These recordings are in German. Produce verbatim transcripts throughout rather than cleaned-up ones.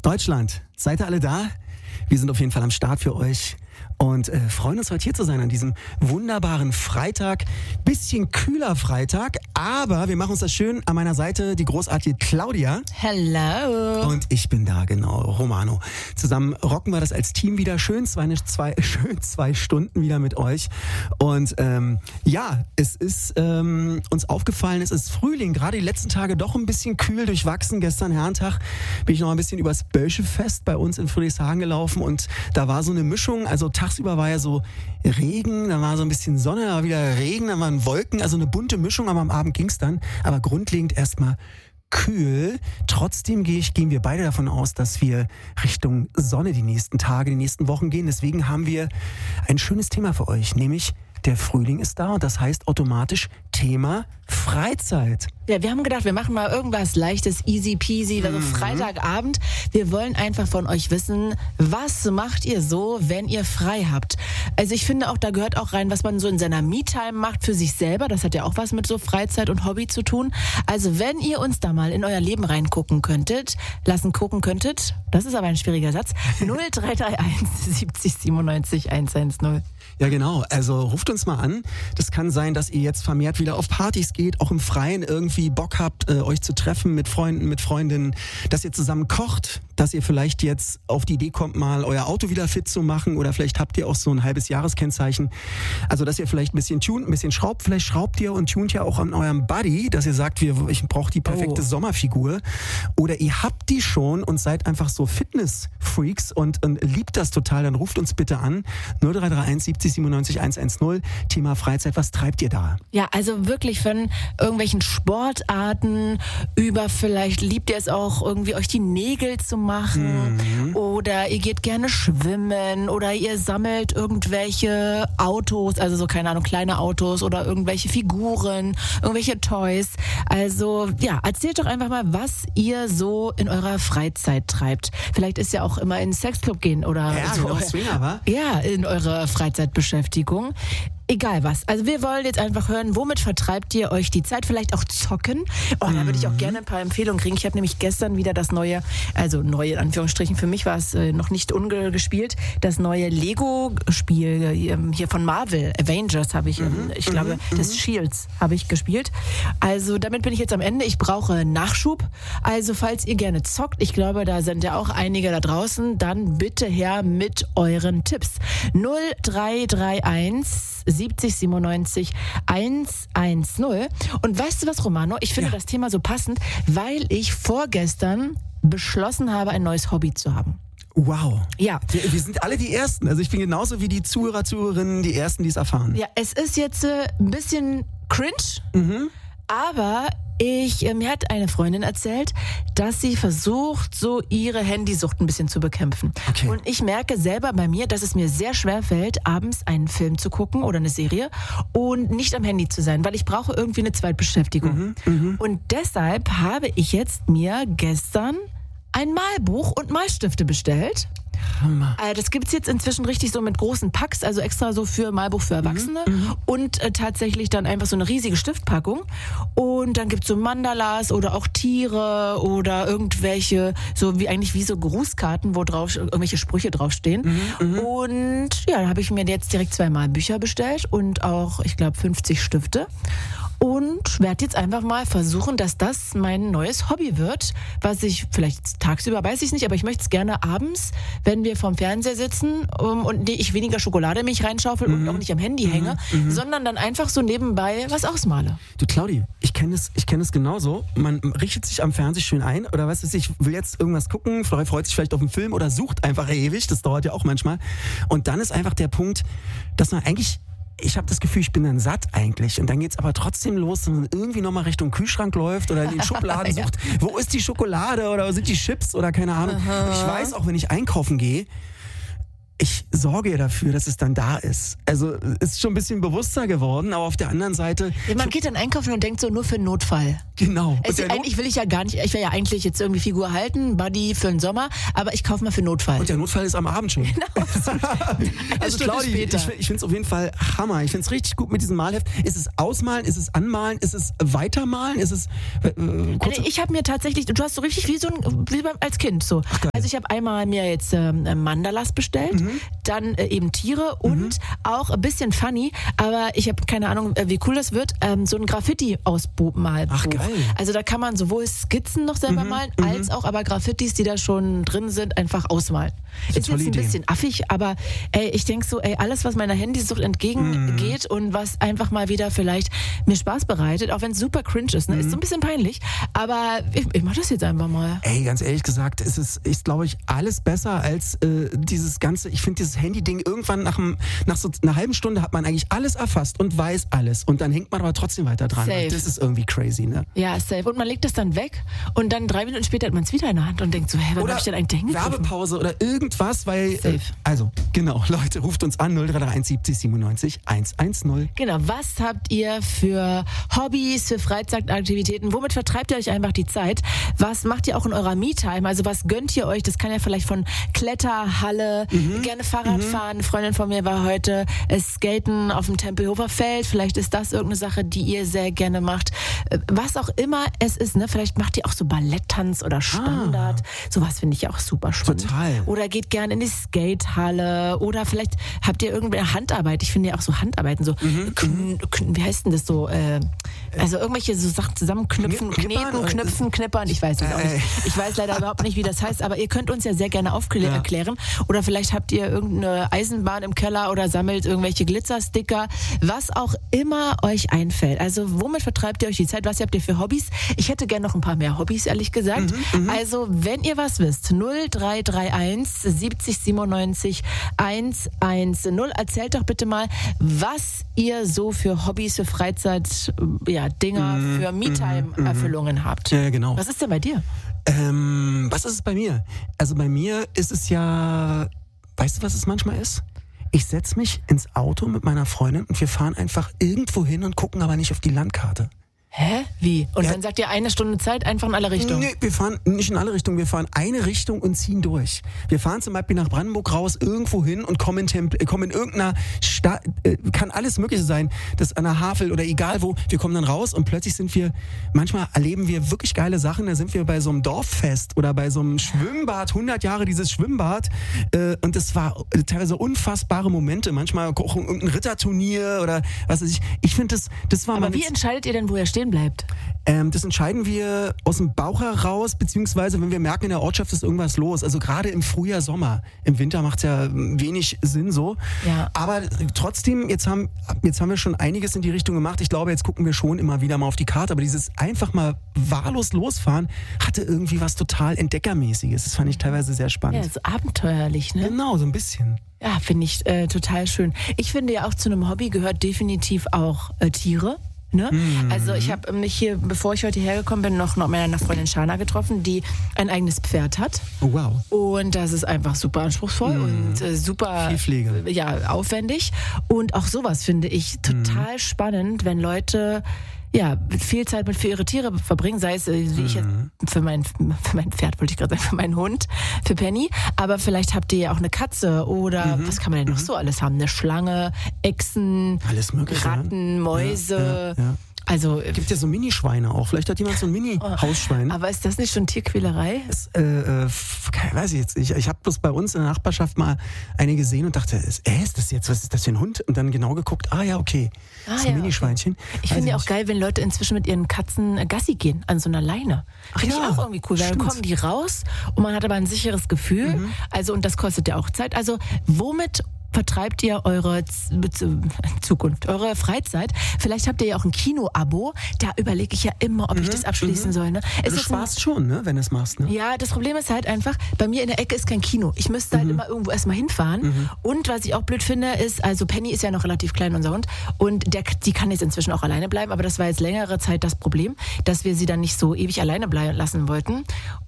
Deutschland, seid ihr alle da? Wir sind auf jeden Fall am Start für euch und äh, freuen uns, heute hier zu sein an diesem wunderbaren Freitag. Bisschen kühler Freitag, aber wir machen uns das schön. An meiner Seite die großartige Claudia. Hello. Und ich bin da, genau, Romano. Zusammen rocken wir das als Team wieder schön zwei, zwei, schön zwei Stunden wieder mit euch. Und ähm, ja, es ist ähm, uns aufgefallen, es ist Frühling, gerade die letzten Tage doch ein bisschen kühl durchwachsen. Gestern Herrentag bin ich noch ein bisschen übers Bölschefest bei uns in Friedrichshagen gelaufen und da war so eine Mischung, also tagsüber war ja so Regen, dann war so ein bisschen Sonne, dann war wieder Regen, dann waren Wolken, also eine bunte Mischung, aber am Abend ging's dann. Aber grundlegend erstmal kühl. Trotzdem gehe ich, gehen wir beide davon aus, dass wir Richtung Sonne die nächsten Tage, die nächsten Wochen gehen. Deswegen haben wir ein schönes Thema für euch, nämlich der Frühling ist da und das heißt automatisch Thema Freizeit. Ja, wir haben gedacht, wir machen mal irgendwas Leichtes, easy peasy, also mhm. Freitagabend. Wir wollen einfach von euch wissen, was macht ihr so, wenn ihr frei habt? Also ich finde auch, da gehört auch rein, was man so in seiner Me-Time macht für sich selber. Das hat ja auch was mit so Freizeit und Hobby zu tun. Also wenn ihr uns da mal in euer Leben reingucken könntet, lassen gucken könntet, das ist aber ein schwieriger Satz, null drei drei eins siebzig siebenundneunzig hundertzehn. Ja genau, also ruft uns mal an. Das kann sein, dass ihr jetzt vermehrt wieder auf Partys geht, auch im Freien irgendwie Bock habt, äh, euch zu treffen mit Freunden, mit Freundinnen, dass ihr zusammen kocht, dass ihr vielleicht jetzt auf die Idee kommt, mal euer Auto wieder fit zu machen oder vielleicht habt ihr auch so ein halbes Jahreskennzeichen. Also dass ihr vielleicht ein bisschen tunt, ein bisschen schraubt, vielleicht schraubt ihr und tunt ja auch an eurem Buddy, dass ihr sagt, wir, ich brauche die perfekte oh. Sommerfigur. Oder ihr habt die schon und seid einfach so Fitness-Freaks und, und liebt das total, dann ruft uns bitte an. null drei drei eins siebzig siebenundneunzig hundertzehn. Thema Freizeit, was treibt ihr da? Ja, also wirklich von irgendwelchen Sportarten über vielleicht liebt ihr es auch irgendwie euch die Nägel zu machen mhm. oder ihr geht gerne schwimmen oder ihr sammelt irgendwelche Autos, also so keine Ahnung, kleine Autos oder irgendwelche Figuren, irgendwelche Toys. Also ja, erzählt doch einfach mal, was ihr so in eurer Freizeit treibt. Vielleicht ist ja auch immer in den Sexclub gehen oder ja, so. Genau, Swinger, wa? Ja, in eurer Freizeitbeschäftigung. Egal was. Also wir wollen jetzt einfach hören, womit vertreibt ihr euch die Zeit? Vielleicht auch zocken. Oh, da würde ich auch gerne ein paar Empfehlungen kriegen. Ich habe nämlich gestern wieder das neue, also neue in Anführungsstrichen, für mich war es äh, noch nicht ungespielt, das neue Lego-Spiel äh, hier von Marvel, Avengers habe ich, mhm, äh, ich glaube, mhm, das Shields habe ich gespielt. Also damit bin ich jetzt am Ende. Ich brauche Nachschub. Also falls ihr gerne zockt, ich glaube, da sind ja auch einige da draußen, dann bitte her mit euren Tipps. null drei drei eins siebzig siebenundneunzig hundertzehn. Und weißt du was, Romano? Ich finde ja. das Thema so passend, weil ich vorgestern beschlossen habe, ein neues Hobby zu haben. Wow. Ja. Wir, wir sind alle die Ersten. Also ich bin genauso wie die Zuhörer, Zuhörerinnen, die Ersten, die es erfahren. Ja, es ist jetzt äh, ein bisschen cringe, mhm. aber ich, äh, mir hat eine Freundin erzählt, dass sie versucht, so ihre Handysucht ein bisschen zu bekämpfen. Okay. Und ich merke selber bei mir, dass es mir sehr schwer fällt, abends einen Film zu gucken oder eine Serie und nicht am Handy zu sein, weil ich brauche irgendwie eine Zweitbeschäftigung. Mhm, mh. Und deshalb habe ich jetzt mir gestern ein Malbuch und Malstifte bestellt. Hammer. Äh, das gibt's jetzt inzwischen richtig so mit großen Packs, also extra so für Malbuch für Erwachsene mhm, und äh, tatsächlich dann einfach so eine riesige Stiftpackung und dann gibt's so Mandalas oder auch Tiere oder irgendwelche, so wie eigentlich wie so Grußkarten, wo drauf irgendwelche Sprüche draufstehen. Mhm, und ja, da habe ich mir jetzt direkt zwei Malbücher bestellt und auch, ich glaube, fünfzig Stifte. Und werde jetzt einfach mal versuchen, dass das mein neues Hobby wird, was ich vielleicht tagsüber, weiß ich nicht, aber ich möchte es gerne abends, wenn wir vorm Fernseher sitzen um, und ich weniger Schokolade in mich reinschaufel mhm. und auch nicht am Handy mhm. hänge, mhm. sondern dann einfach so nebenbei was ausmale. Du Claudi, ich kenne es ich kenn es genauso. Man richtet sich am Fernsehen schön ein oder was weiß ich, will jetzt irgendwas gucken, freut sich vielleicht auf einen Film oder sucht einfach ewig, das dauert ja auch manchmal. Und dann ist einfach der Punkt, dass man eigentlich ich habe das Gefühl, ich bin dann satt eigentlich. Und dann geht's aber trotzdem los, dass man irgendwie nochmal Richtung Kühlschrank läuft oder in den Schubladen sucht. Ja. Wo ist die Schokolade oder wo sind die Chips oder keine Ahnung. Und ich weiß auch, wenn ich einkaufen gehe, ich sorge ja dafür, dass es dann da ist. Also ist schon ein bisschen bewusster geworden, aber auf der anderen Seite... Ja, man geht dann einkaufen und denkt so, nur für einen Notfall. Genau. Es, eigentlich will ich ja gar nicht, ich will ja eigentlich jetzt irgendwie Figur halten, Buddy für den Sommer, aber ich kaufe mal für Notfall. Und der Notfall ist am Abend schon. Genau. Also Claudi, ich, ich finde es auf jeden Fall Hammer. Ich finde es richtig gut mit diesem Malheft. Ist es ausmalen, ist es anmalen, ist es weitermalen, ist es... Äh, also ich habe mir tatsächlich, du hast so richtig wie so ein, wie beim, als Kind so. Ach, also ich habe einmal mir jetzt ähm, Mandalas bestellt, mhm. dann äh, eben Tiere und mhm. auch ein bisschen funny, aber ich habe keine Ahnung, äh, wie cool das wird, ähm, so ein Graffiti-Ausmalbuch. Ach geil. Also da kann man sowohl Skizzen noch selber mhm. malen, mhm. als auch aber Graffitis, die da schon drin sind, einfach ausmalen. Ist, ist jetzt ein Idee. bisschen affig, aber ey, ich denke so, ey, alles, was meiner Handysucht entgegengeht mhm. und was einfach mal wieder vielleicht mir Spaß bereitet, auch wenn es super cringe ist, ne? Mhm. Ist so ein bisschen peinlich, aber ich, ich mach das jetzt einfach mal. Ey, ganz ehrlich gesagt, ist es, ist glaube ich, alles besser als äh, dieses ganze, ich finde dieses Handy-Ding, irgendwann nach, einem, nach so einer halben Stunde hat man eigentlich alles erfasst und weiß alles und dann hängt man aber trotzdem weiter dran. Safe. Das ist irgendwie crazy, ne? Ja, safe. Und man legt das dann weg und dann drei Minuten später hat man es wieder in der Hand und denkt so, hä, wann hab ich denn eigentlich hängen Werbepause oder irgendwas, weil, äh, also, genau, Leute, ruft uns an, null drei drei eins siebzig siebenundneunzig hundertzehn. Genau, was habt ihr für Hobbys, für Freizeitaktivitäten? Womit vertreibt ihr euch einfach die Zeit? Was macht ihr auch in eurer Me-Time? Also was gönnt ihr euch? Das kann ja vielleicht von Kletterhalle, mhm. gerne Fahrrad mhm. fahren. Eine Freundin von mir war heute äh, skaten auf dem Tempelhofer Feld. Vielleicht ist das irgendeine Sache, die ihr sehr gerne macht. Äh, was auch immer es ist, ne? Vielleicht macht ihr auch so Balletttanz oder Standard. Ah. Sowas finde ich auch super spannend. Total. Oder geht gerne in die Skatehalle oder vielleicht habt ihr irgendeine Handarbeit. Ich finde ja auch so Handarbeiten, so mhm. kn- kn- wie heißt denn das so? Äh, also irgendwelche so Sachen zusammenknüpfen, Knippern, kneten, knüpfen, knippern. Ich weiß es auch nicht. Ich weiß leider überhaupt nicht, wie das heißt, aber ihr könnt uns ja sehr gerne aufklären. Ja. Oder vielleicht habt ihr irgendeine Eisenbahn im Keller oder sammelt irgendwelche Glitzersticker. Was auch immer euch einfällt. Also womit vertreibt ihr euch die Zeit? Was habt ihr für Hobbys? Ich hätte gerne noch ein paar mehr Hobbys, ehrlich gesagt. Mhm, also wenn ihr was wisst, null drei drei eins siebzig siebenundneunzig hundertzehn. Erzählt doch bitte mal, was ihr so für Hobbys, für Freizeit, ja, Dinger, mm, für Me-Time-Erfüllungen mm, habt. Ja, genau. Was ist denn bei dir? Ähm, was ist es bei mir? Also bei mir ist es ja, weißt du, was es manchmal ist? Ich setze mich ins Auto mit meiner Freundin und wir fahren einfach irgendwo hin und gucken aber nicht auf die Landkarte. Hä? Wie? Und ja. dann sagt ihr eine Stunde Zeit einfach in alle Richtungen? Nee, wir fahren nicht in alle Richtungen, wir fahren eine Richtung und ziehen durch. Wir fahren zum Beispiel nach Brandenburg raus, irgendwo hin und kommen in, Temp- kommen in irgendeiner Stadt, äh, kann alles Mögliche sein, das an der Havel oder egal wo, wir kommen dann raus und plötzlich sind wir, manchmal erleben wir wirklich geile Sachen, da sind wir bei so einem Dorffest oder bei so einem Schwimmbad, hundert Jahre dieses Schwimmbad äh, und das war teilweise unfassbare Momente, manchmal auch irgendein Ritterturnier oder was weiß ich. Ich finde, das, das war... Aber wie entscheidet ihr denn, wo ihr steht bleibt? Ähm, das entscheiden wir aus dem Bauch heraus, beziehungsweise wenn wir merken, in der Ortschaft ist irgendwas los. Also gerade im Frühjahr, Sommer. Im Winter macht es ja wenig Sinn so. Ja. Aber trotzdem, jetzt haben, jetzt haben wir schon einiges in die Richtung gemacht. Ich glaube, jetzt gucken wir schon immer wieder mal auf die Karte. Aber dieses einfach mal wahllos losfahren hatte irgendwie was total Entdeckermäßiges. Das fand ich teilweise sehr spannend. Ja, so abenteuerlich, ne? Genau, so ein bisschen. Ja, finde ich äh, total schön. Ich finde ja auch zu einem Hobby gehört definitiv auch äh, Tiere. Ne? Mhm. Also ich habe mich hier, bevor ich heute hergekommen bin, noch, noch mit meiner Freundin Shana getroffen, die ein eigenes Pferd hat. Oh, wow. Und das ist einfach super anspruchsvoll mhm. und äh, super viel Pflege. Ja, aufwendig. Und auch sowas finde ich total mhm. spannend, wenn Leute ja, viel Zeit mit für ihre Tiere verbringen, sei es, wie mhm. ich jetzt, für mein, für mein Pferd, wollte ich gerade sagen, für meinen Hund, für Penny, aber vielleicht habt ihr ja auch eine Katze oder mhm. was kann man denn noch mhm. so alles haben? Eine Schlange, Echsen, alles mögliche, Ratten, Mäuse. Ja, ja, ja. Also, gibt ja so Minischweine auch. Vielleicht hat jemand so ein Mini-Hausschwein. Aber ist das nicht schon Tierquälerei? Das, äh, äh, weiß ich jetzt nicht. Ich habe bloß bei uns in der Nachbarschaft mal eine gesehen und dachte, äh, ist das jetzt, was ist das für ein Hund? Und dann genau geguckt, ah ja, okay, das ist ein ah, ja, Minischweinchen. Okay. Ich finde ja auch geil, wenn Leute inzwischen mit ihren Katzen Gassi gehen, an so einer Leine. Finde ja, ich auch irgendwie cool, weil stimmt. dann kommen die raus und man hat aber ein sicheres Gefühl. Mhm. Also, und das kostet ja auch Zeit. Also, womit vertreibt ihr eure Z- Zukunft, eure Freizeit? Vielleicht habt ihr ja auch ein Kino-Abo. Da überlege ich ja immer, ob ich Mhm, das abschließen mhm. soll. Ne? Es Du ist ein- sparst schon, ne, wenn du es machst. Ne? Ja, das Problem ist halt einfach, bei mir in der Ecke ist kein Kino. Ich müsste halt immer irgendwo erstmal hinfahren. Und was ich auch blöd finde, ist, also Penny ist ja noch relativ klein, unser Hund, und der, die kann jetzt inzwischen auch alleine bleiben, aber das war jetzt längere Zeit das Problem, dass wir sie dann nicht so ewig alleine bleiben lassen wollten.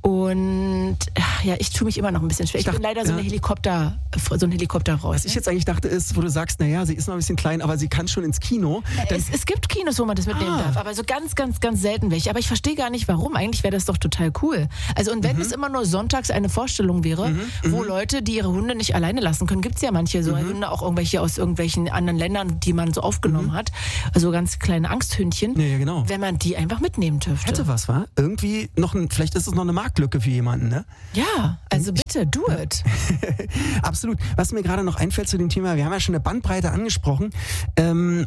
Und ach, ja, ich tue mich immer noch ein bisschen schwer. Ich, Ich dachte, bin leider so ja. eine Helikopter, so ein Helikopter raus. Was ich jetzt eigentlich dachte ist, wo du sagst, naja, sie ist noch ein bisschen klein, aber sie kann schon ins Kino. Dann, Es, es gibt Kinos, wo man das mitnehmen Ah. darf, aber so ganz, ganz, ganz selten welche. Aber ich verstehe gar nicht, warum. Eigentlich wäre das doch total cool. Also und wenn es immer nur sonntags eine Vorstellung wäre, wo Leute, die ihre Hunde nicht alleine lassen können, gibt es ja manche so Hunde, auch irgendwelche aus irgendwelchen anderen Ländern, die man so aufgenommen hat. Also ganz kleine Angsthündchen. ja, ja, genau. Wenn man die einfach mitnehmen dürfte. Hätte was, wa? Irgendwie noch ein, vielleicht ist es noch eine Marktlücke für jemanden, ne? Ja, also bitte, do it. Absolut. Was mir gerade noch einfällt zu dem Thema, wir haben ja schon eine Bandbreite angesprochen. Ähm,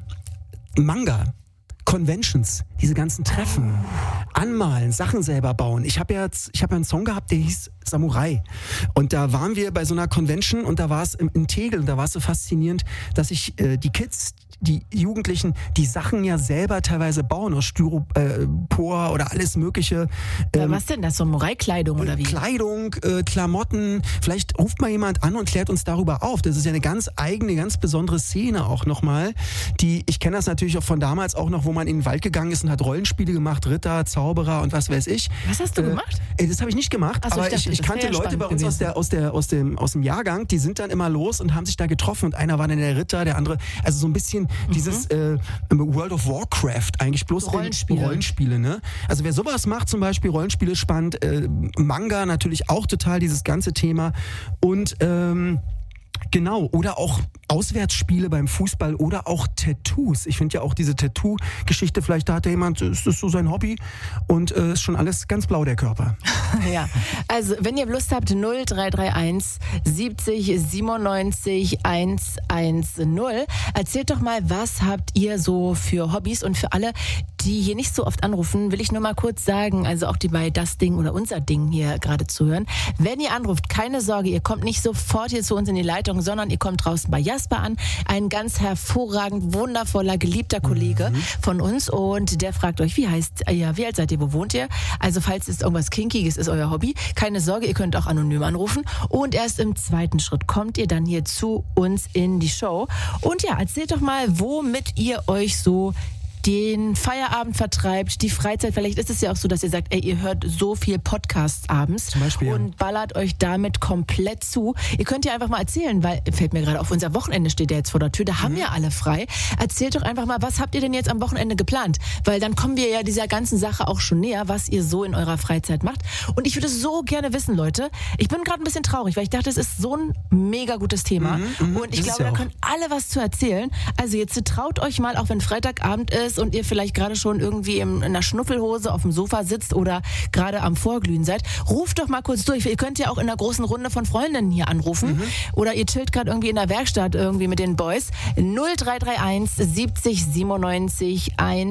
Manga. Conventions, diese ganzen Treffen, anmalen, Sachen selber bauen. Ich habe ja jetzt, ich habe ja einen Song gehabt, der hieß Samurai. Und da waren wir bei so einer Convention und da war es im, in Tegel und da war es so faszinierend, dass ich äh, die Kids, die Jugendlichen, die Sachen ja selber teilweise bauen aus Styropor oder alles mögliche. Ähm, Was denn das? Samurai-Kleidung oder wie? Kleidung, äh, Klamotten. Vielleicht ruft mal jemand an und klärt uns darüber auf. Das ist ja eine ganz eigene, ganz besondere Szene auch nochmal. Die, ich kenne das natürlich auch von damals auch noch, wo man in den Wald gegangen ist und hat Rollenspiele gemacht, Ritter, Zauberer und was weiß ich. Was hast du äh, gemacht? Äh, das habe ich nicht gemacht, Ach so, aber ich dachte, ich, ich das kannte wäre ja Leute bei uns spannend aus der, aus der, aus dem, aus dem Jahrgang, die sind dann immer los und haben sich da getroffen und einer war dann der Ritter, der andere, also so ein bisschen dieses äh, World of Warcraft eigentlich bloß Rollenspiele. in Rollenspiele, ne? Also wer sowas macht, zum Beispiel Rollenspiele spannend, äh, Manga natürlich auch total dieses ganze Thema und ähm, genau, oder auch Auswärtsspiele beim Fußball oder auch Tattoos. Ich finde ja auch diese Tattoo-Geschichte, vielleicht da hat ja jemand, ist das so sein Hobby und äh, ist schon alles ganz blau, der Körper. Ja, also wenn ihr Lust habt, null drei drei eins siebzig siebenundneunzig hundertzehn. Erzählt doch mal, was habt ihr so für Hobbys? Und für alle, die hier nicht so oft anrufen, will ich nur mal kurz sagen, also auch die bei Das Ding oder Unser Ding hier gerade zuhören. Wenn ihr anruft, keine Sorge, ihr kommt nicht sofort hier zu uns in die Leitung, sondern ihr kommt draußen bei Jasper an. Ein ganz hervorragend, wundervoller, geliebter Kollege mhm. von uns. Und der fragt euch, wie heißt ihr, wie alt seid ihr, wo wohnt ihr? Also falls es irgendwas Kinkiges ist, euer Hobby, keine Sorge, ihr könnt auch anonym anrufen. Und erst im zweiten Schritt kommt ihr dann hier zu uns in die Show. Und ja, erzählt doch mal, womit ihr euch so den Feierabend vertreibt, die Freizeit. Vielleicht ist es ja auch so, dass ihr sagt, ey, ihr hört so viel Podcasts abends Zum Beispiel, und ja. ballert euch damit komplett zu. Ihr könnt ja einfach mal erzählen, weil, fällt mir gerade auf, unser Wochenende steht ja jetzt vor der Tür, da haben Mhm. ja alle frei. Erzählt doch einfach mal, was habt ihr denn jetzt am Wochenende geplant? Weil dann kommen wir ja dieser ganzen Sache auch schon näher, was ihr so in eurer Freizeit macht. Und ich würde so gerne wissen, Leute, ich bin gerade ein bisschen traurig, weil ich dachte, es ist so ein mega gutes Thema. Mhm, und ich ist es glaube, ja da auch. können alle was zu erzählen. Also jetzt traut euch mal, auch wenn Freitagabend ist und ihr vielleicht gerade schon irgendwie in einer Schnuffelhose auf dem Sofa sitzt oder gerade am Vorglühen seid, ruft doch mal kurz durch. Ihr könnt ja auch in einer großen Runde von Freundinnen hier anrufen Mhm. oder ihr chillt gerade irgendwie in der Werkstatt irgendwie mit den Boys. null drei drei eins siebzig siebenundneunzig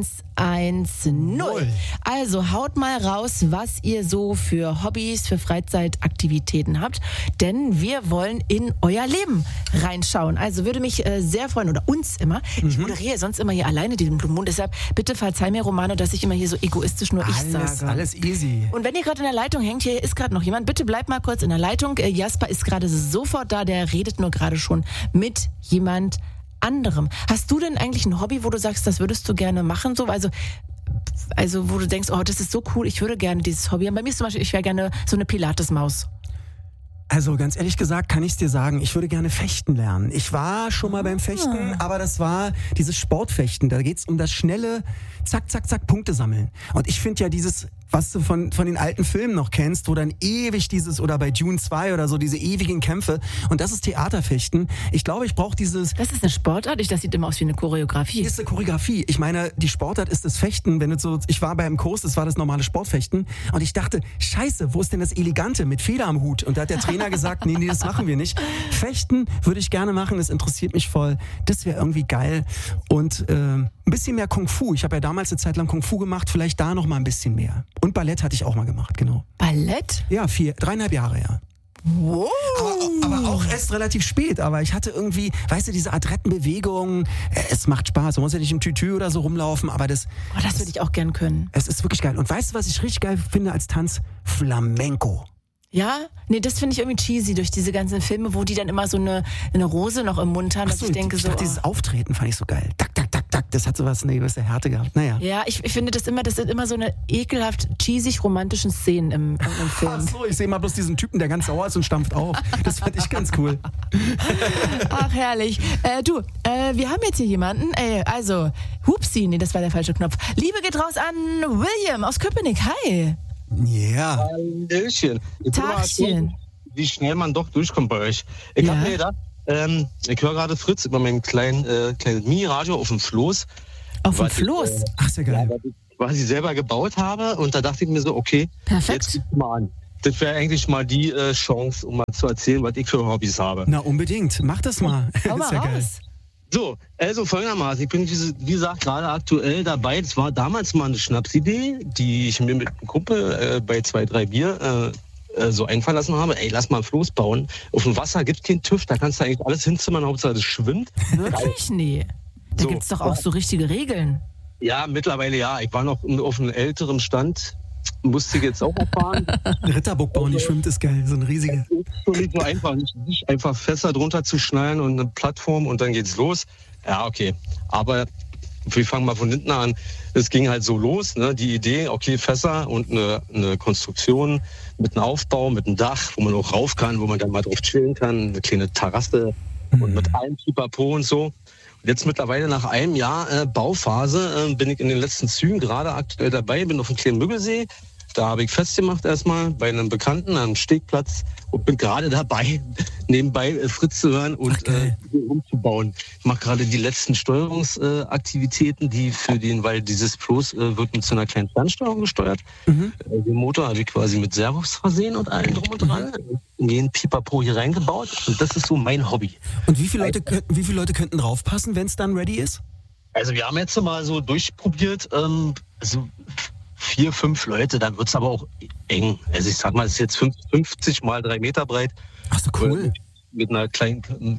hundertzehn. Also haut mal raus, was ihr so für Hobbys, für Freizeitaktivitäten habt, denn wir wollen in euer Leben reinschauen. Also würde mich äh, sehr freuen, oder uns immer. Ich moderiere sonst immer hier alleine den Blue Moon, deshalb bitte verzeih mir, Romano, dass ich immer hier so egoistisch nur ich Alles, sage. alles easy. Und wenn ihr gerade in der Leitung hängt, hier ist gerade noch jemand, bitte bleibt mal kurz in der Leitung. Äh, Jasper ist gerade sofort da, der redet nur gerade schon mit jemand anderem. Hast du denn eigentlich ein Hobby, wo du sagst, das würdest du gerne machen? So, also, also wo du denkst, oh, das ist so cool, ich würde gerne dieses Hobby haben. Bei mir ist zum Beispiel, ich wäre gerne so eine Pilates-Maus. Also ganz ehrlich gesagt kann ich es dir sagen, ich würde gerne fechten lernen. Ich war schon mal beim Fechten, aber das war dieses Sportfechten. Da geht's um das schnelle zack, zack, zack, Punkte sammeln. Und ich finde ja dieses, was du von, von den alten Filmen noch kennst, wo dann ewig dieses, oder bei Dune zwei oder so, diese ewigen Kämpfe. Und das ist Theaterfechten. Ich glaube, ich brauche dieses... Das ist eine Sportart? Ich, das sieht immer aus wie eine Choreografie. ist eine Choreografie. Ich meine, die Sportart ist das Fechten. Wenn du so, ich war beim Kurs, das war das normale Sportfechten. Und ich dachte, scheiße, wo ist denn das Elegante mit Feder am Hut? Und da hat der Trainer gesagt, nee, nee, das machen wir nicht. Fechten würde ich gerne machen, das interessiert mich voll. Das wäre irgendwie geil. Und äh, ein bisschen mehr Kung Fu. Ich habe ja damals eine Zeit lang Kung Fu gemacht, vielleicht da noch mal ein bisschen mehr. Und Ballett hatte ich auch mal gemacht, genau. Ballett? Ja, vier, dreieinhalb Jahre, ja. Wow. Aber, aber auch erst relativ spät, aber ich hatte irgendwie, weißt du, diese adretten Bewegungen, äh, es macht Spaß. Man muss ja nicht im Tütü oder so rumlaufen, aber das... Oh, das würde ich auch gern können. Es ist wirklich geil. Und weißt du, was ich richtig geil finde als Tanz? Flamenco. Ja? Nee, das finde ich irgendwie cheesy durch diese ganzen Filme, wo die dann immer so eine, eine Rose noch im Mund haben, dass Achso, ich denke ich so... dachte, dieses Auftreten fand ich so geil. Tak, tak, tak, tak. Das hat sowas, eine gewisse Härte gehabt. Naja. Ja, ich, ich finde das immer, das sind immer so eine ekelhaft cheesig romantischen Szenen im, im, im Film. Achso, ich sehe mal bloß diesen Typen, der ganz sauer ist und stampft auf. Das fand ich ganz cool. Ach, herrlich. Äh, du, äh, wir haben jetzt hier jemanden, äh, also, Hupsi, nee, das war der falsche Knopf. Liebe geht raus an William aus Köpenick. Hi. Ja. Hallöchen. Ich bin mal Tagchen. erzählen, wie schnell man doch durchkommt bei euch. Ich Ja. hab mir gedacht, ähm, ich höre gerade Fritz über meinem kleinen, äh, kleinen Mini-Radio auf dem Floß. Auf dem Was ich, Floß. äh, Ach, sehr geil. was ich quasi selber gebaut habe. Und da dachte ich mir so, okay, Perfekt. jetzt guck mal an. Das wäre eigentlich mal die äh, Chance, um mal zu erzählen, was ich für Hobbys habe. Na, unbedingt. Mach das mal. Hau mal Ist ja geil. raus. So, also folgendermaßen, ich bin diese, wie gesagt gerade aktuell dabei. Das war damals mal eine Schnapsidee, die ich mir mit einem Kumpel äh, bei zwei, drei Bier äh, äh, so einfallen lassen habe. Ey, lass mal ein Floß bauen. Auf dem Wasser gibt es keinen TÜV, da kannst du eigentlich alles hinzimmern, Hauptsache das schwimmt. Wirklich? Nee. Da So, gibt's doch auch ja. so richtige Regeln. Ja, mittlerweile ja. Ich war noch auf einem älteren Stand, musste ich jetzt auch erfahren. Ein Ritterburg bauen, die schwimmt, ist geil. So ein riesiger. Schon nicht so einfach, nicht, nicht einfach Fässer drunter zu schnallen und eine Plattform und dann geht's los. Ja, okay. Aber wir fangen mal von hinten an. Es ging halt so los, ne? Die Idee, okay, Fässer und eine, eine Konstruktion mit einem Aufbau, mit einem Dach, wo man auch rauf kann, wo man dann mal drauf chillen kann, eine kleine Terrasse und mit allem Pipapo und so. Und jetzt mittlerweile nach einem Jahr äh, Bauphase äh, bin ich in den letzten Zügen gerade aktuell dabei, bin auf dem kleinen Müggelsee. Da habe ich festgemacht erstmal bei einem Bekannten am Stegplatz und bin gerade dabei, nebenbei äh, Fritz zu hören und Ach, geil. äh, umzubauen. Ich mache gerade die letzten Steuerungsaktivitäten, äh, die für den, weil dieses Floß äh, wird mit so einer kleinen Fernsteuerung gesteuert. Mhm. Äh, den Motor habe ich quasi mit Servos versehen und allem drum und dran. In den Pipapo hier reingebaut und das ist so mein Hobby. Und wie viele Leute, könnten, wie viele Leute könnten draufpassen, wenn es dann ready ist? Also wir haben jetzt mal so durchprobiert, ähm, also vier, fünf Leute, dann wird's aber auch eng. Also ich sag mal, es ist jetzt fünfzig mal drei Meter breit. Ach so, cool. Mit einer kleinen,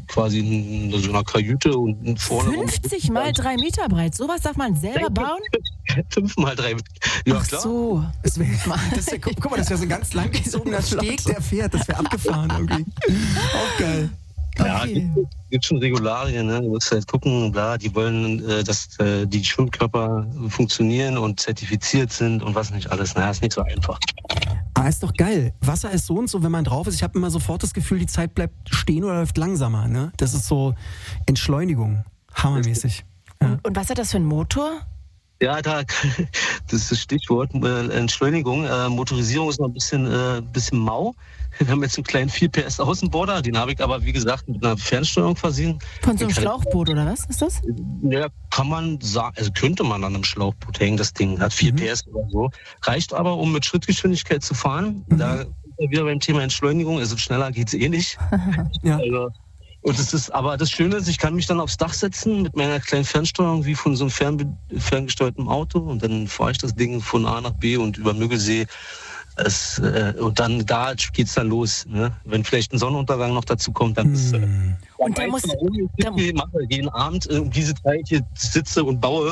quasi so einer Kajüte und vorne. fünfzig mal drei Meter breit. Sowas darf man selber bauen? Fünf mal drei Meter. Ja, Ach klar. so. Das wär, das wär, guck, guck mal, das wäre so ein ganz langgezogener Steg, der fährt. Das wäre abgefahren irgendwie. Auch geil. Ja, Okay. gibt, gibt schon Regularien, ne? Du musst halt gucken, bla, die wollen, äh, dass äh, die Schwimmkörper funktionieren und zertifiziert sind und was nicht alles. Naja, ist nicht so einfach. Aber ist doch geil. Wasser ist so und so, wenn man drauf ist. Ich habe immer sofort das Gefühl, die Zeit bleibt stehen oder läuft langsamer. Ne? Das ist so Entschleunigung. Hammermäßig. Ja. Und, und was hat das für ein Motor? Ja, da, das ist das Stichwort, äh, Entschleunigung. Äh, Motorisierung ist noch ein bisschen, äh, bisschen mau. Wir haben jetzt einen kleinen vier P S Außenborder, den habe ich aber, wie gesagt, mit einer Fernsteuerung versehen. Von so einem Den kann- Schlauchboot oder was ist das? Ja, kann man sagen, also könnte man an einem Schlauchboot hängen, das Ding hat vier Mhm. P S oder so. Reicht aber, um mit Schrittgeschwindigkeit zu fahren. Mhm. Da sind wir wieder beim Thema Entschleunigung, also schneller geht's eh nicht. Ja. Also, und es ist, aber das Schöne ist, ich kann mich dann aufs Dach setzen mit meiner kleinen Fernsteuerung wie von so einem fern, ferngesteuerten Auto und dann fahre ich das Ding von A nach B und über Müggelsee. Es, äh, und dann da geht's dann los. Ne? Wenn vielleicht ein Sonnenuntergang noch dazu kommt, dann ist äh, Hm. Und der muss- der- ich mache jeden Abend äh, um diese Zeit hier sitze und baue.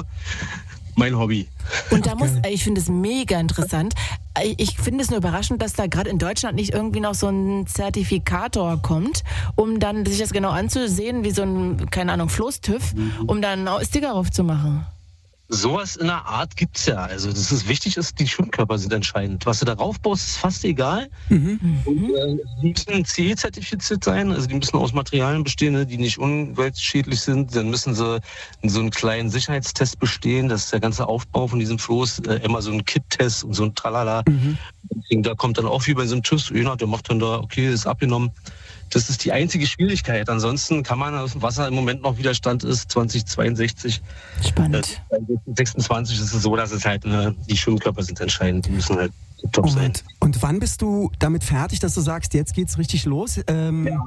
Mein Hobby. Und da Ach, muss, geil. ich finde es mega interessant. Ich finde es nur überraschend, dass da gerade in Deutschland nicht irgendwie noch so ein Zertifikator kommt, um dann sich das genau anzusehen, wie so ein, keine Ahnung, Floß-TÜV, um dann auch Sticker drauf zu machen. Sowas in der Art gibt's ja. Also das ist wichtig, ist, die Schwimmkörper sind entscheidend. Was du darauf baust, ist fast egal. Mhm. Und, äh, die müssen C E-zertifiziert sein, also die müssen aus Materialien bestehen, ne, die nicht umweltschädlich sind. Dann müssen sie so einen kleinen Sicherheitstest bestehen, das ist der ganze Aufbau von diesem Floß, äh, immer so ein Kipp-Test und so ein Tralala. Mhm. Da kommt dann auch wie bei so einem TÜV, ja, der macht dann da, okay, ist abgenommen. Das ist die einzige Schwierigkeit. Ansonsten kann man aus dem Wasser im Moment noch Widerstand ist zwanzig zweiundsechzig. Spannend. Bei sechsundzwanzig ist es so, dass es halt, ne, die Schwimmkörper sind entscheidend, die müssen halt top sein. Und, und wann bist du damit fertig, dass du sagst, jetzt geht's richtig los? Ähm, Ja.